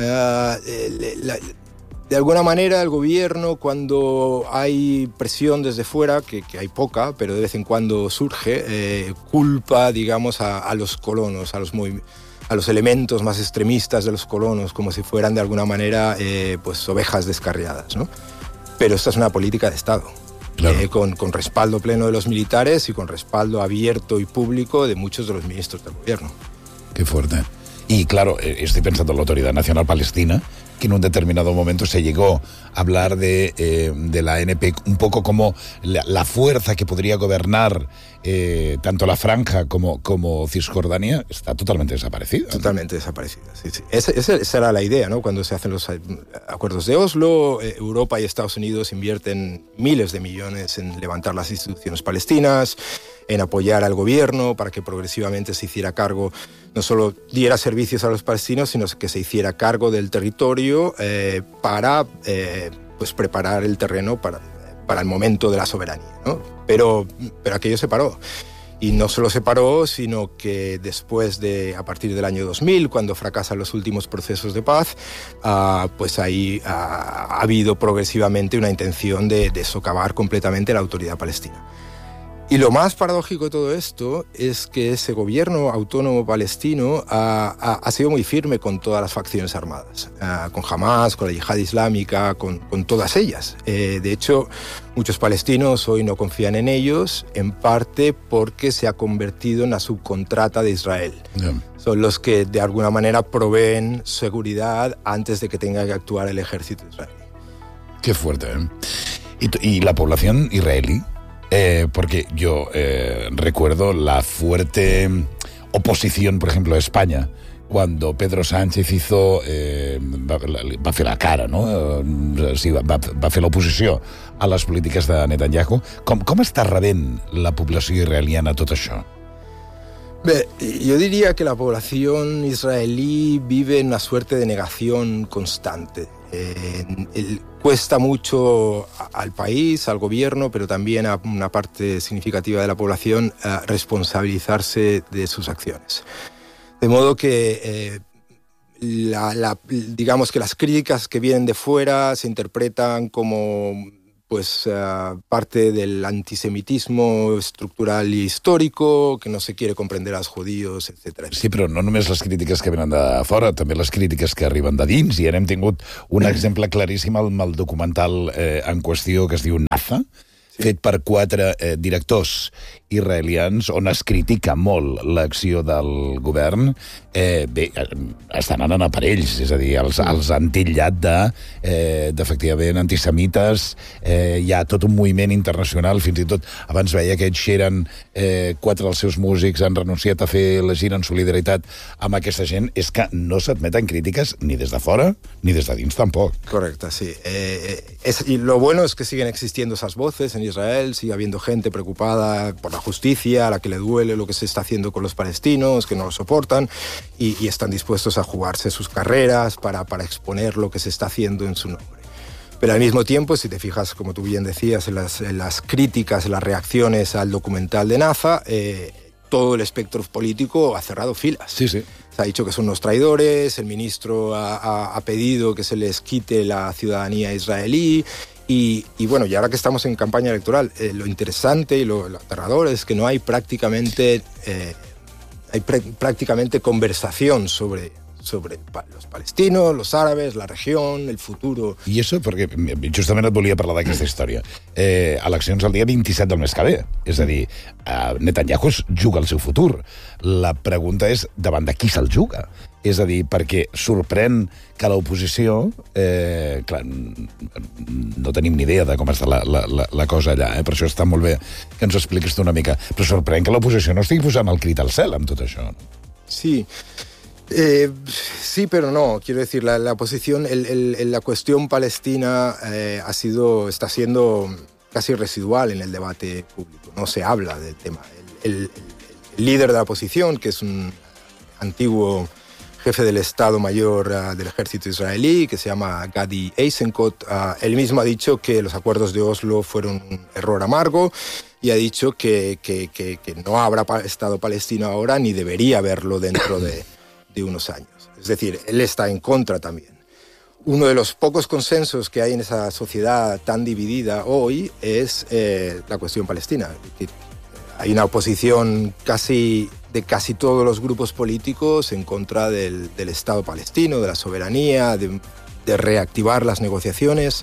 De alguna manera el gobierno, cuando hay presión desde fuera, que hay poca, pero de vez en cuando surge, culpa, digamos, a los colonos, a los elementos más extremistas de los colonos, como si fueran de alguna manera pues ovejas descarriadas, ¿no? Pero esta es una política de Estado, claro. Con respaldo pleno de los militares y con respaldo abierto y público de muchos de los ministros del gobierno. Qué fuerte. Y claro, estoy pensando en la Autoridad Nacional Palestina, que en un determinado momento se llegó a hablar de la ANP un poco como la fuerza que podría gobernar tanto la franja como Cisjordania, está totalmente desaparecida. Totalmente desaparecida, sí. Esa era la idea, ¿no? Cuando se hacen los acuerdos de Oslo, Europa y Estados Unidos invierten miles de millones en levantar las instituciones palestinas, en apoyar al gobierno para que progresivamente se hiciera cargo, no solo diera servicios a los palestinos, sino que se hiciera cargo del territorio para pues preparar el terreno para el momento de la soberanía, ¿no? Pero aquello se paró. Y no solo se paró, sino que después a partir del año 2000, cuando fracasan los últimos procesos de paz, pues ahí ha habido progresivamente una intención de socavar completamente la autoridad palestina. Y lo más paradójico de todo esto es que ese gobierno autónomo palestino ha sido muy firme con todas las facciones armadas, con Hamás, con la Yihad Islámica, con todas ellas. De hecho, muchos palestinos hoy no confían en ellos, en parte porque se ha convertido en la subcontrata de Israel. Yeah. Son los que de alguna manera proveen seguridad antes de que tenga que actuar el ejército israelí. Qué fuerte, ¿eh? ¿Y la población israelí? porque yo recuerdo la fuerte oposición, por ejemplo, a España, cuando Pedro Sánchez hizo... va fer la cara, no? Sí, va fer l'oposició a les polítiques de Netanyahu. Com està rebent la població israeliana tot això? Yo diría que la población israelí vive en una suerte de negación constante. Cuesta mucho al país, al gobierno, pero también a una parte significativa de la población responsabilizarse de sus acciones. De modo que digamos que las críticas que vienen de fuera se interpretan como parte del antisemitismo estructural y histórico, que no se quiere comprender a los judíos, etc. Sí, però no només les crítiques que venen de fora, també les crítiques que arriben de dins, i ara hem tingut un exemple claríssim amb el documental en qüestió que es diu Naza, fet per 4 directors israelians, on es critica molt l'acció del govern. Bé, estan anant a per ells, és a dir, els han titllat d'efectivament antisemites. Hi ha tot un moviment internacional, fins i tot abans veia que Ed Sheeran, 4 dels seus músics han renunciat a fer la gira en solidaritat amb aquesta gent. És que no s'admeten crítiques ni des de fora ni des de dins tampoc. Correcto, sí. Y lo bueno es que siguen existiendo esas voces en Israel, sigue habiendo gente preocupada por la justicia, a la que le duele lo que se está haciendo con los palestinos, que no lo soportan, y están dispuestos a jugarse sus carreras para exponer lo que se está haciendo en su nombre. Pero al mismo tiempo, si te fijas, como tú bien decías, en las críticas, en las reacciones al documental de Naza, todo el espectro político ha cerrado filas. Sí, sí. Se ha dicho que son unos traidores, el ministro ha pedido que se les quite la ciudadanía israelí. Y bueno, y ahora que estamos en campaña electoral, lo interesante y lo aterrador es que no hay prácticamente conversación sobre los palestinos, los árabes, la región, el futuro. I això, perquè justament et volia parlar d'aquesta història. Eleccions el dia 27 del mes que ve. És a dir, Netanyahu juga el seu futur. La pregunta és, davant de qui se'l juga? És a dir, perquè sorprèn que l'oposició... clar, no tenim ni idea de com està la cosa allà, per això està molt bé que ens ho expliquis tu una mica. Però sorprèn que l'oposició no estigui posant el crit al cel amb tot això. Sí. Sí, pero no. Quiero decir, la posición, la cuestión palestina está siendo casi residual en el debate público. No se habla del tema. El líder de la oposición, que es un antiguo jefe del Estado Mayor del ejército israelí, que se llama Gadi Eisenkot, él mismo ha dicho que los acuerdos de Oslo fueron un error amargo y ha dicho que no habrá Estado palestino ahora ni debería haberlo dentro de unos años. Es decir, él está en contra también. Uno de los pocos consensos que hay en esa sociedad tan dividida hoy es la cuestión palestina. Hay una oposición de casi todos los grupos políticos en contra del Estado palestino, de la soberanía, de reactivar las negociaciones.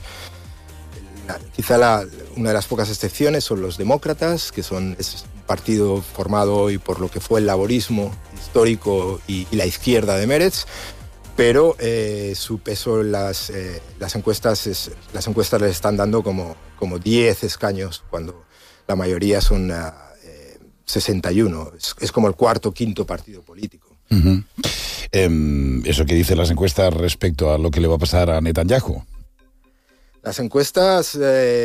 Quizá una de las pocas excepciones son los demócratas, que es un partido formado hoy por lo que fue el laborismo histórico y la izquierda de Meretz, pero su peso en las encuestas le están dando como 10 escaños, cuando la mayoría son 61. Es como el cuarto o quinto partido político. Uh-huh. ¿Eso que dicen las encuestas respecto a lo que le va a pasar a Netanyahu? Las encuestas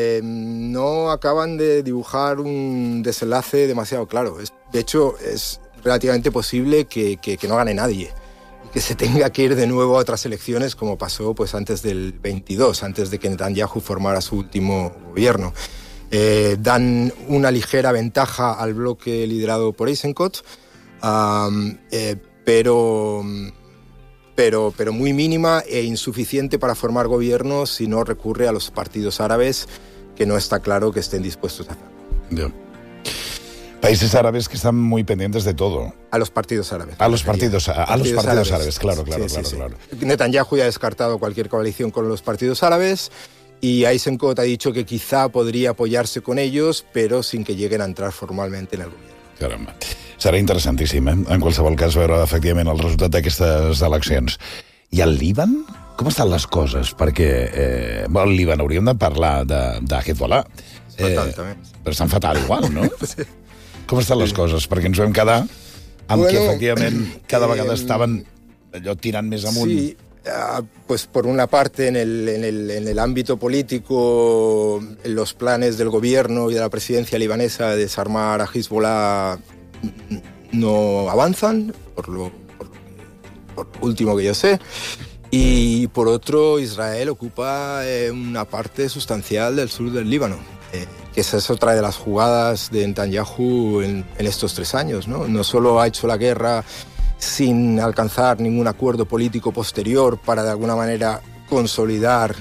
no acaban de dibujar un desenlace demasiado claro. De hecho, es relativamente posible que no gane nadie y que se tenga que ir de nuevo a otras elecciones, como pasó pues antes del 22, antes de que Netanyahu formara su último gobierno. Dan una ligera ventaja al bloque liderado por Eisenkot, pero muy mínima e insuficiente para formar gobierno si no recurre a los partidos árabes, que no está claro que estén dispuestos a hacerlo. Yeah. Países árabes que están muy pendientes de todo. A los partidos árabes. A los partidos árabes, claro. Netanyahu ya ha descartado cualquier coalición con los partidos árabes y Eisenkot ha dicho que quizá podría apoyarse con ellos, pero sin que lleguen a entrar formalmente en el gobierno. Caramba. Serà interessantíssim, en qualsevol cas, veure efectivament el resultat d'aquestes eleccions. I el Líban? Com estan les coses? Perquè al Líban hauríem de parlar de Hezbollah. Però estan fatal igual, no? Sí. Com estan les coses? Perquè ens vam quedar amb que, efectivament, cada vegada estaven allò tirant més amunt. Sí, pues por una parte en el ámbito político, los planes del gobierno y de la presidencia libanesa de desarmar a Hezbollah no avanzan, por lo último que yo sé. Y por otro, Israel ocupa una parte sustancial del sur del Líbano, que esa es otra de las jugadas de Netanyahu en estos 3 años, ¿no? No solo ha hecho la guerra sin alcanzar ningún acuerdo político posterior para de alguna manera consolidar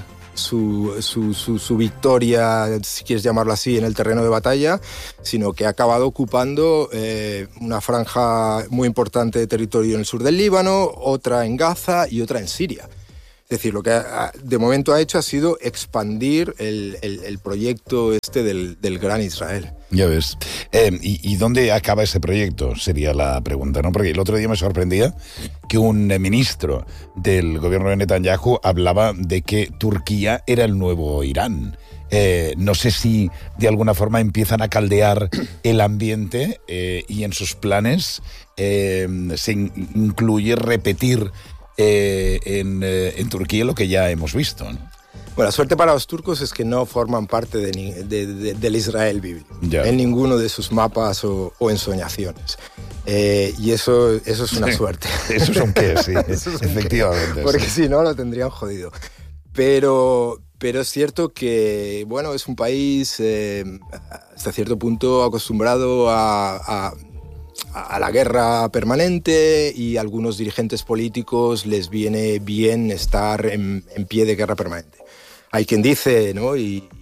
su victoria, si quieres llamarlo así, en el terreno de batalla, sino que ha acabado ocupando una franja muy importante de territorio en el sur del Líbano, otra en Gaza y otra en Siria. Es decir, lo que de momento ha hecho ha sido expandir el proyecto del Gran Israel. Ya ves. ¿Y dónde acaba ese proyecto? Sería la pregunta, ¿no? Porque el otro día me sorprendía que un ministro del gobierno de Netanyahu hablaba de que Turquía era el nuevo Irán. No sé si de alguna forma empiezan a caldear el ambiente y en sus planes se incluye repetir en Turquía lo que ya hemos visto, ¿no? Bueno, la suerte para los turcos es que no forman parte del Israel bíblico, en ninguno de sus mapas o ensoñaciones. Y eso es una suerte. Eso es un qué, sí, efectivamente. Porque si no, lo tendrían jodido. Pero es cierto que, bueno, es un país hasta cierto punto acostumbrado a la guerra permanente, y a algunos dirigentes políticos les viene bien estar en pie de guerra permanente. Hay quien dice, ¿no?,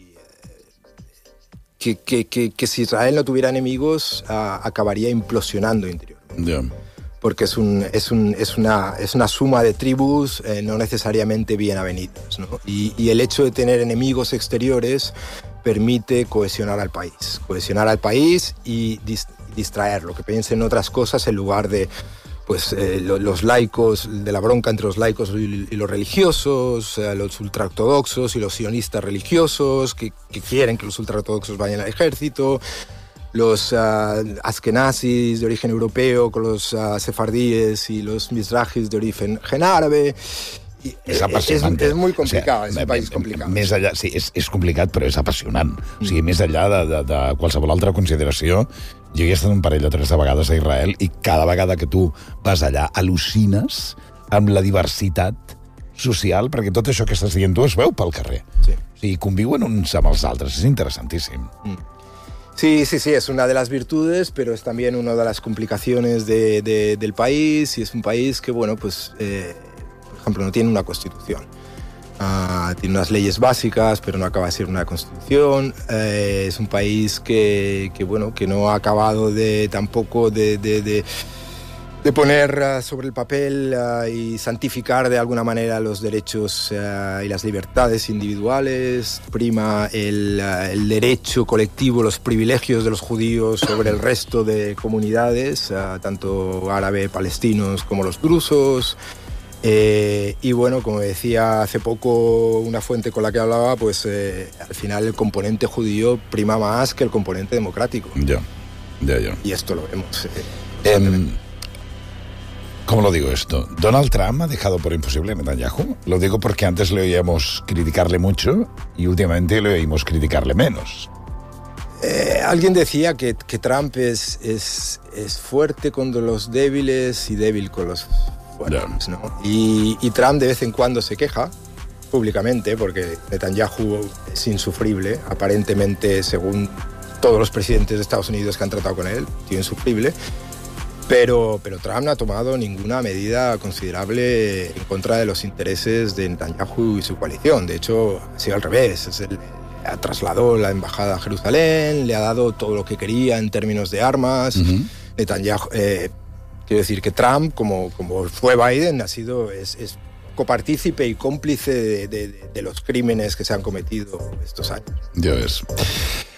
que si Israel no tuviera enemigos acabaría implosionando interiormente. Porque es una suma de tribus no necesariamente bien avenidas, ¿no? Y el hecho de tener enemigos exteriores permite cohesionar al país y distraerlo, que piense en otras cosas en lugar de los laicos, de la bronca entre los laicos y los religiosos, los ultraortodoxos y los sionistas religiosos que quieren que los ultraortodoxos vayan al ejército, los askenazis de origen europeo con los sefardíes y los mizrahis de origen árabe. És apassionant. És molt complicat, és un país complicat. Més allà, sí, és complicat, però és apassionant. O sigui, més enllà de qualsevol altra consideració, jo he estat un parell o 3 de vegades a Israel i cada vegada que tu vas allà al·lucines amb la diversitat social, perquè tot això que estàs dient tu es veu pel carrer. Sí. O sigui, conviuen uns amb els altres, és interessantíssim. Sí, es una de las virtudes, pero es también una de las complicaciones del país, y es un país que, bueno, pues... por ejemplo, no tiene una constitución. Tiene unas leyes básicas, pero no acaba de ser una constitución. Es un país que no ha acabado tampoco de poner sobre el papel y santificar de alguna manera los derechos y las libertades individuales. Prima el derecho colectivo, los privilegios de los judíos sobre el resto de comunidades, tanto árabe, palestinos como los drusos. Y bueno, como decía hace poco una fuente con la que hablaba, pues al final el componente judío prima más que el componente democrático. Ya. Y esto lo vemos. ¿Cómo lo digo esto? Donald Trump ha dejado por imposible a Netanyahu. Lo digo porque antes le oíamos criticarle mucho y últimamente le oímos criticarle menos. Alguien decía que Trump es fuerte con los débiles y débil con los fuertes, ¿no? Y Trump de vez en cuando se queja públicamente porque Netanyahu es insufrible, aparentemente, según todos los presidentes de Estados Unidos que han tratado con él, tío insufrible. Pero Trump no ha tomado ninguna medida considerable en contra de los intereses de Netanyahu y su coalición. De hecho, ha sido al revés. Trasladó la embajada a Jerusalén, le ha dado todo lo que quería en términos de armas. Netanyahu, quiero decir que Trump, como fue Biden, es copartícipe y cómplice de los crímenes que se han cometido estos años. Ya ves.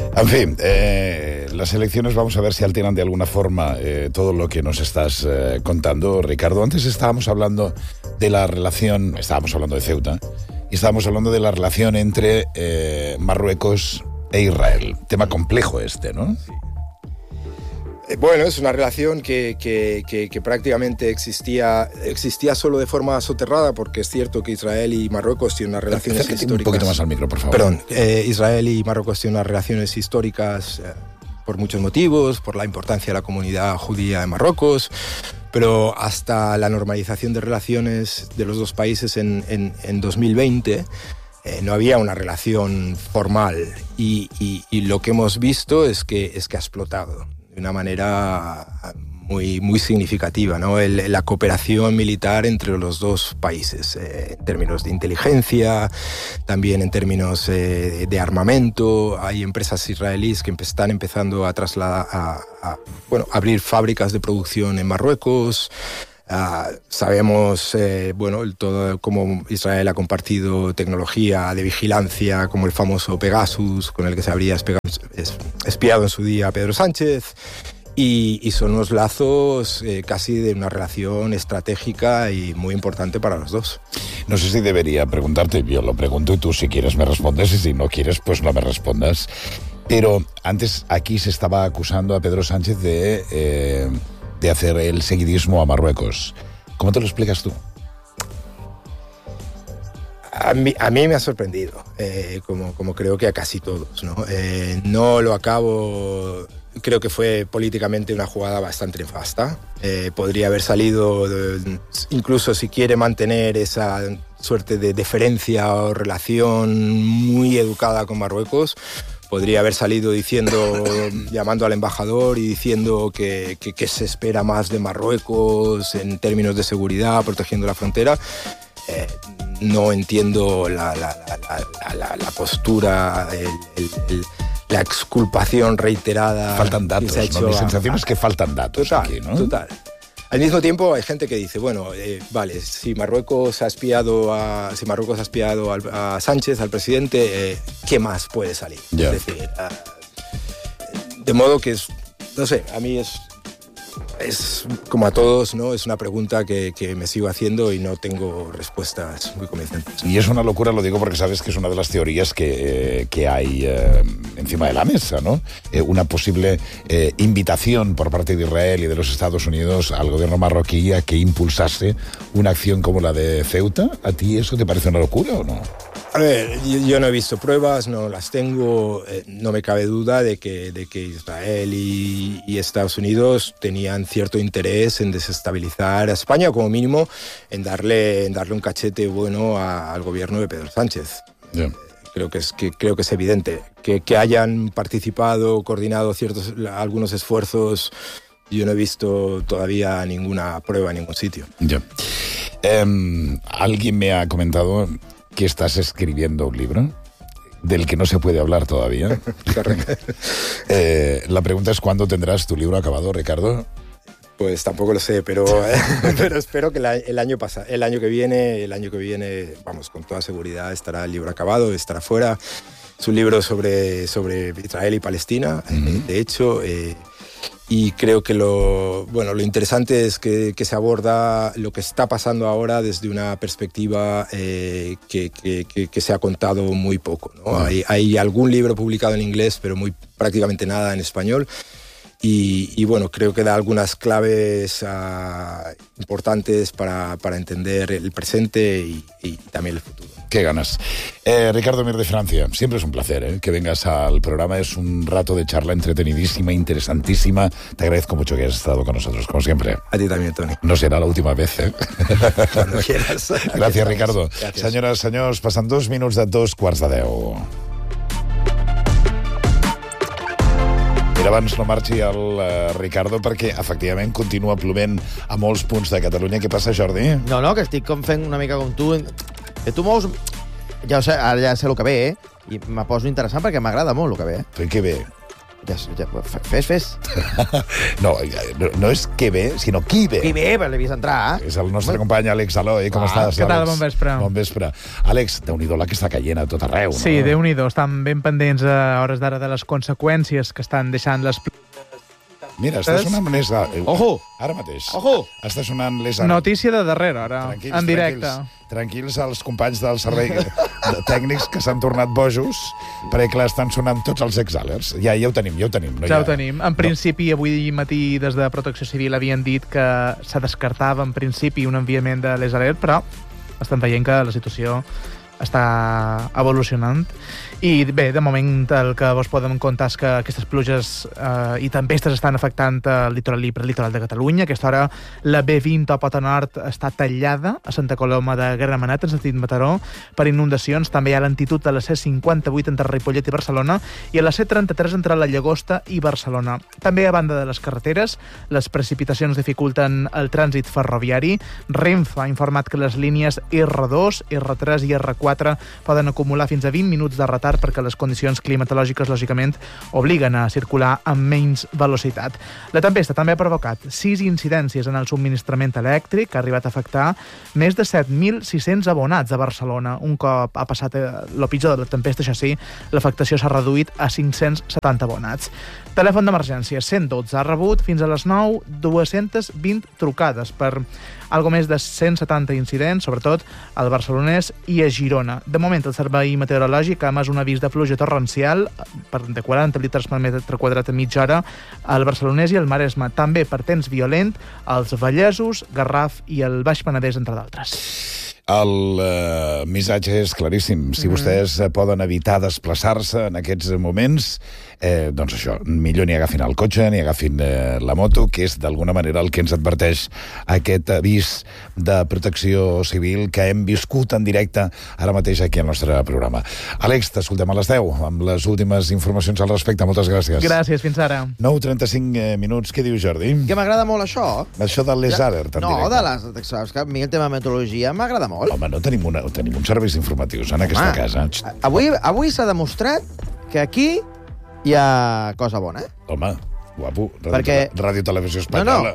En fin, las elecciones, vamos a ver si alteran de alguna forma todo lo que nos estás contando, Ricardo. Antes estábamos hablando de la relación, estábamos hablando de Ceuta, y estábamos hablando de la relación entre Marruecos e Israel. Tema complejo este, ¿no? Sí. Bueno, es una relación que prácticamente existía solo de forma soterrada, porque es cierto que Israel y Marruecos tienen unas relaciones históricas. Un poquito más al micro, por favor. Perdón, Israel y Marruecos tienen unas relaciones históricas por muchos motivos, por la importancia de la comunidad judía en Marruecos, pero hasta la normalización de relaciones de los dos países en 2020... no había una relación formal y lo que hemos visto es que ha explotado de una manera muy significativa, ¿no? La cooperación militar entre los dos países, en términos de inteligencia, también en términos de armamento. Hay empresas israelíes que están empezando a trasladar, abrir fábricas de producción en Marruecos. Sabemos todo cómo Israel ha compartido tecnología de vigilancia, como el famoso Pegasus, con el que se habría espiado en su día a Pedro Sánchez, y son unos lazos casi de una relación estratégica y muy importante para los dos. No sé si debería preguntarte, yo lo pregunto y tú si quieres me respondes, y si no quieres pues no me respondas, pero antes aquí se estaba acusando a Pedro Sánchez de hacer el seguidismo a Marruecos. ¿Cómo te lo explicas tú? A mí me ha sorprendido, como creo que a casi todos, ¿no? No lo acabo... Creo que fue políticamente una jugada bastante nefasta. Podría haber salido, incluso si quiere mantener esa suerte de deferencia o relación muy educada con Marruecos, podría haber salido llamando al embajador y diciendo que se espera más de Marruecos en términos de seguridad, protegiendo la frontera. No entiendo la postura, la exculpación reiterada. Faltan datos, ¿no? Mi sensación es que faltan datos. Total, aquí, ¿no? Total. Al mismo tiempo hay gente que dice, vale, si Marruecos ha espiado a Sánchez, al presidente, ¿qué más puede salir? Yeah. Es decir, de modo que no sé, a mí es como a todos, ¿no? Es una pregunta que me sigo haciendo y no tengo respuestas muy convincentes. Y es una locura, lo digo porque sabes que es una de las teorías que hay encima de la mesa, ¿no? Una posible invitación por parte de Israel y de los Estados Unidos al gobierno marroquí a que impulsase una acción como la de Ceuta. ¿A ti eso te parece una locura o no? A ver, yo no he visto pruebas, no las tengo. No me cabe duda de que Israel y Estados Unidos tenían cierto interés en desestabilizar a España, o como mínimo en darle un cachete bueno al gobierno de Pedro Sánchez. Yeah. Creo que es evidente. Que hayan participado, coordinado algunos esfuerzos, yo no he visto todavía ninguna prueba en ningún sitio. Yeah. Alguien me ha comentado que estás escribiendo un libro del que no se puede hablar todavía. Correcto. La pregunta es, ¿cuándo tendrás tu libro acabado, Ricardo? Pues tampoco lo sé, pero espero que el año que viene, vamos, con toda seguridad estará el libro acabado, estará fuera. Es un libro sobre Israel y Palestina, de hecho, y creo que lo interesante es que se aborda lo que está pasando ahora desde una perspectiva que se ha contado muy poco, ¿no? Hay algún libro publicado en inglés, pero prácticamente nada en español. Y creo que da algunas claves importantes para entender el presente y también el futuro. Qué ganas. Ricardo Mir de Francia, siempre es un placer que vengas al programa. Es un rato de charla entretenidísima, interesantísima. Te agradezco mucho que hayas estado con nosotros, como siempre. A ti también, Toni. No será la última vez, Cuando quieras. Gràcies, Ricardo. Gràcies. Senyores, senyors, passen 2 minuts de 2:15. Mira, abans no marxi el Ricardo perquè, efectivament, continua plovent a molts punts de Catalunya. Què passa, Jordi? No, que estic fent una mica com tu. Que tu mous... Ja sé el que ve, I me poso interessant perquè m'agrada molt el que ve. Però què ve? Fes. No és que ve, sinó qui ve. Qui ve, l'he vist entrar. És el nostre company Àlex Aloi. Com estàs, Àlex? Què tal? Bon vespre. Bon vespre. Àlex, Déu-n'hi-do la que està caient a tot arreu, no? Sí, Déu-n'hi-do. Estan ben pendents a hores d'ara de les conseqüències que estan deixant les... Mira, està sonant més... Ojo! Ara mateix. Ojo! Està sonant les... Notícia de darrere, ara, en directe. Tranquils els companys del servei tècnics que s'han tornat bojos, perquè, clar, estan sonant tots els exàlers. Ja ho tenim. Ja ho tenim. En principi, avui matí, des de Protecció Civil, havien dit que se descartava, en principi, un enviament de les alert, però estan veient que la situació està evolucionant. I bé, de moment el que vos podem contar és que aquestes pluges i tempestes estan afectant el litoral i prelitoral de Catalunya. A aquesta hora la B20 a Pota Nord està tallada a Santa Coloma de Gramenet, en sentit Mataró, per inundacions. També hi ha lentitud a la C58 entre Ripollet i Barcelona i a la C33 entre la Llagosta i Barcelona. També a banda de les carreteres, les precipitacions dificulten el trànsit ferroviari. Renfe ha informat que les línies R2, R3 i R4 poden acumular fins a 20 minuts de retard perquè les condicions climatològiques, lògicament, obliguen a circular amb menys velocitat. La tempesta també ha provocat 6 incidències en el subministrament elèctric, que ha arribat a afectar més de 7.600 abonats a Barcelona. Un cop ha passat el pitjor de la tempesta, això sí, l'afectació s'ha reduït a 570 abonats. Telèfon d'emergència 112 ha rebut fins a les 9 220 trucades per algo més de 170 incidents, sobretot al Barcelonès i a Girona. De moment, el Servei Meteorològic ha emès un avís de pluja torrencial de 40 litres per metre quadrat a mitja hora al Barcelonès i al Maresme. També per temps violent als Vallesos, Garraf i el Baix Penedès, entre d'altres. El missatge és claríssim. Si vostès poden evitar desplaçar-se en aquests moments, doncs això, millor ni agafin el cotxe, ni agafin la moto, que és d'alguna manera el que ens adverteix aquest avís de protecció civil que hem viscut en directe ara mateix aquí al nostre programa. Àlex, t'escoltem a les 10 amb les últimes informacions al respecte. Moltes gràcies. Gràcies, fins ara. 9:35 minuts. Què diu Jordi? Que m'agrada molt això. Això de les alert en directe. No, de les... Saps que a mi el tema de meteorologia m'agrada molt. Home, no tenim uns serveis informatius en aquesta casa. Avui s'ha demostrat que aquí hi ha cosa bona, Home, guapo. Perquè... Ràdio Televisió Espanyola.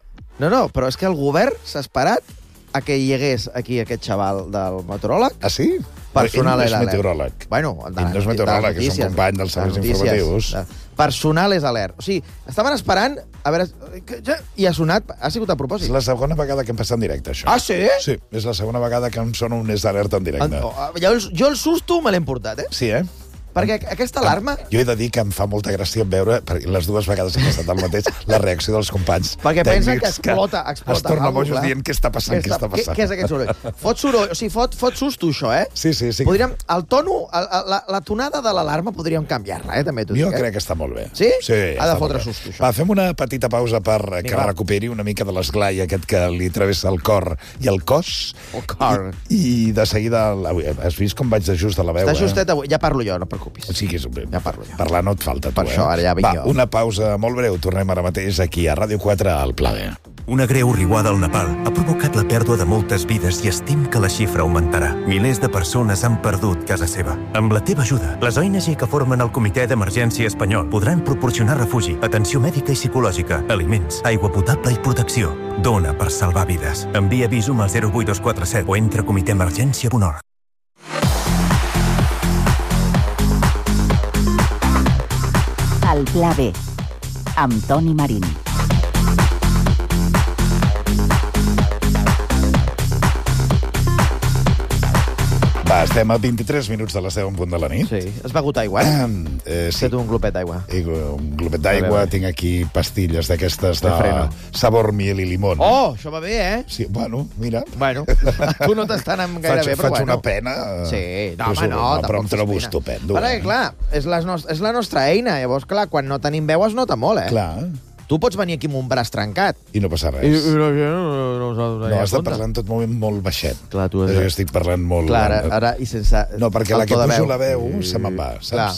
No, però és que el govern s'ha esperat a que hi hagués aquí aquest xaval del meteoròleg. Ah, sí? Personal ell no és meteoròleg. Bueno, no és meteoròleg, és un company dels serveis informatius. Personal és alert. O sigui, estaven esperant a veure... I ha sonat... Ha sigut a propòsit. És la segona vegada que em passa en directe, això. Ah, sí? Sí, és la segona vegada que em sona un és alert en directe. Jo el susto me l'he emportat, eh? Sí, Perquè aquesta alarma... Jo he de dir que em fa molta gràcia veure, perquè les dues vegades he passat el mateix, la reacció dels companys perquè pensen que explota es torna bojos dient què està passant, què està passant. Què és aquest soroll? Fot soroll, o sigui, fot susto, això, eh? Sí. Podríem, el tono, la tonada de l'alarma podríem canviar-la, també t'ho dic. Jo crec que està molt bé. Sí? Sí. Ha de fotre susto, això. Va, fem una petita pausa per que recuperi una mica de l'esglai aquest que li travessa el cor i el cos. El cor. I de seguida, has vist com vaig de just a la veu, Està justet avui, ja parlo jo, no et preocupis. Sí, que és ja parlo jo. Parlar no et falta, tu, per això, ara ja vinc jo. Una pausa molt breu. Tornem ara mateix aquí a Ràdio 4 al Pla B. Una greu riuada al Nepal ha provocat la pèrdua de moltes vides i estim que la xifra augmentarà. Milers de persones han perdut casa seva. Amb la teva ajuda, les ONG que formen el Comitè d'Emergència Espanyol podran proporcionar refugi, atenció mèdica i psicològica, aliments, aigua potable i protecció. Dona per salvar vides. Envia Visum al 08247 o entra a comitèemergència.org. El Pla B, amb Toni Marín. Va, estem a 23 minuts de les 10 en punt de la nit. Sí. Has begut aigua, eh? Sí. Un glopet d'aigua. Un glopet d'aigua. Tinc aquí pastilles d'aquestes de sabor miel i limón. Oh, això va bé, eh? Sí, bueno, mira. Bueno, tu no t'està anant gaire bé, però faig bueno. Una pena. Sí, no, home, no. Però em trobo estupendo. Perquè, clar, és la nostra eina. Llavors, clar, quan no tenim veu es nota molt, eh? Clar. Tu pots venir aquí amb un braç trencat. I no passa res. I la gent no has de parlar en tot moment molt baixet. Clar, tu estic parlant molt... Clar, ara i sense... No, perquè la que pujo la veu se me'n va, saps?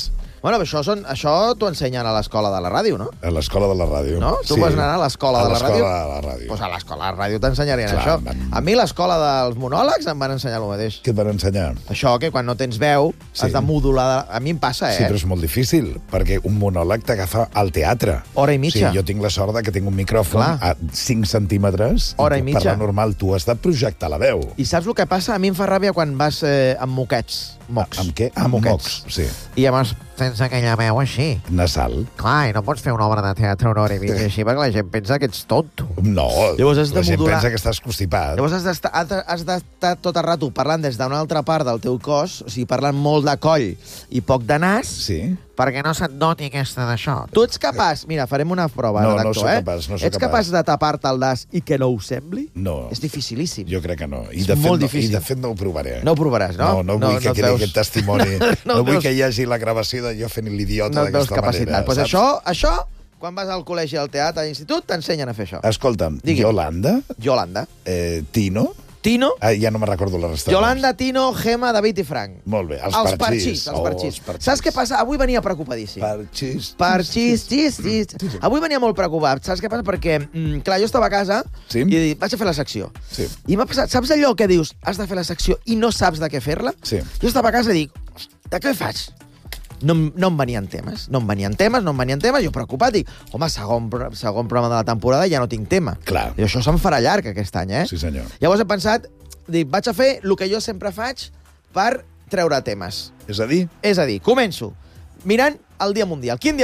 Bueno, això t'ho ensenyen a l'escola de la ràdio, no? A l'escola de la ràdio. No? Tu vas anar a l'escola de la ràdio? A l'escola de la ràdio. Doncs a l'escola de la ràdio t'ensenyarien això. A mi l'escola dels monòlegs em van ensenyar el mateix. Què et van ensenyar? Això, que quan no tens veu has de modular... A mi em passa, Sí, però és molt difícil, perquè un monòleg t'agafa al teatre. Hora i mitja. Sí, jo tinc la sort que tinc un micròfon a 5 centímetres. Hora i mitja. Per la normal, tu has de projectar la veu. I saps el que passa? A mi em fa ràbia quan vas amb moquets. Mocs. Amb què? Amb moquets. Sí. I llavors tens aquella veu així. Nasal. Clar, i no pots fer una obra de teatre una hora i mitja així, perquè la gent pensa que ets tonto. No, llavors has de la gent modular... pensa que estàs constipat. Llavors has d'estar tot el rato parlant des d'una altra part del teu cos, o sigui, parlant molt de coll i poc de nas, perquè no se't noti aquesta d'això. Tu ets capaç... Mira, farem una prova, no soc capaç, no soc Ets capaç de tapar-te el nas i que no ho sembli? No. És dificilíssim. Jo crec que no. És molt difícil. I de fet no ho provaré. No ho provaràs, no? No vull que quedi aquest testimoni. No vull que hi hagi la gravació de jo fent l'idiota d'aquesta manera. Doncs això, quan vas al col·legi, al teatre, a l'institut, t'ensenyen a fer això. Escolta'm, Yolanda. Tino. Tino. Ja no me'n recordo la resta. Yolanda, Tino, Gemma, David i Frank. Molt bé, els parxís. Saps què passa? Avui venia preocupadíssim. Parxís. Avui venia molt preocupat. Saps què passa? Perquè, clar, jo estava a casa i vaig a fer la secció. I m'ha passat, saps allò que dius, has de fer la secció i no saps de què fer-la? Jo estava a casa i dic, de què faig? No em venien temes, jo preocupat, dic, home, segon programa de la temporada ja no tinc tema. Clar. I això se'm farà llarg aquest any, Sí, senyor. Llavors he pensat, dic, vaig a fer el que jo sempre faig per treure temes. És a dir? És a dir, començo mirant el Dia Mundial. Quin dia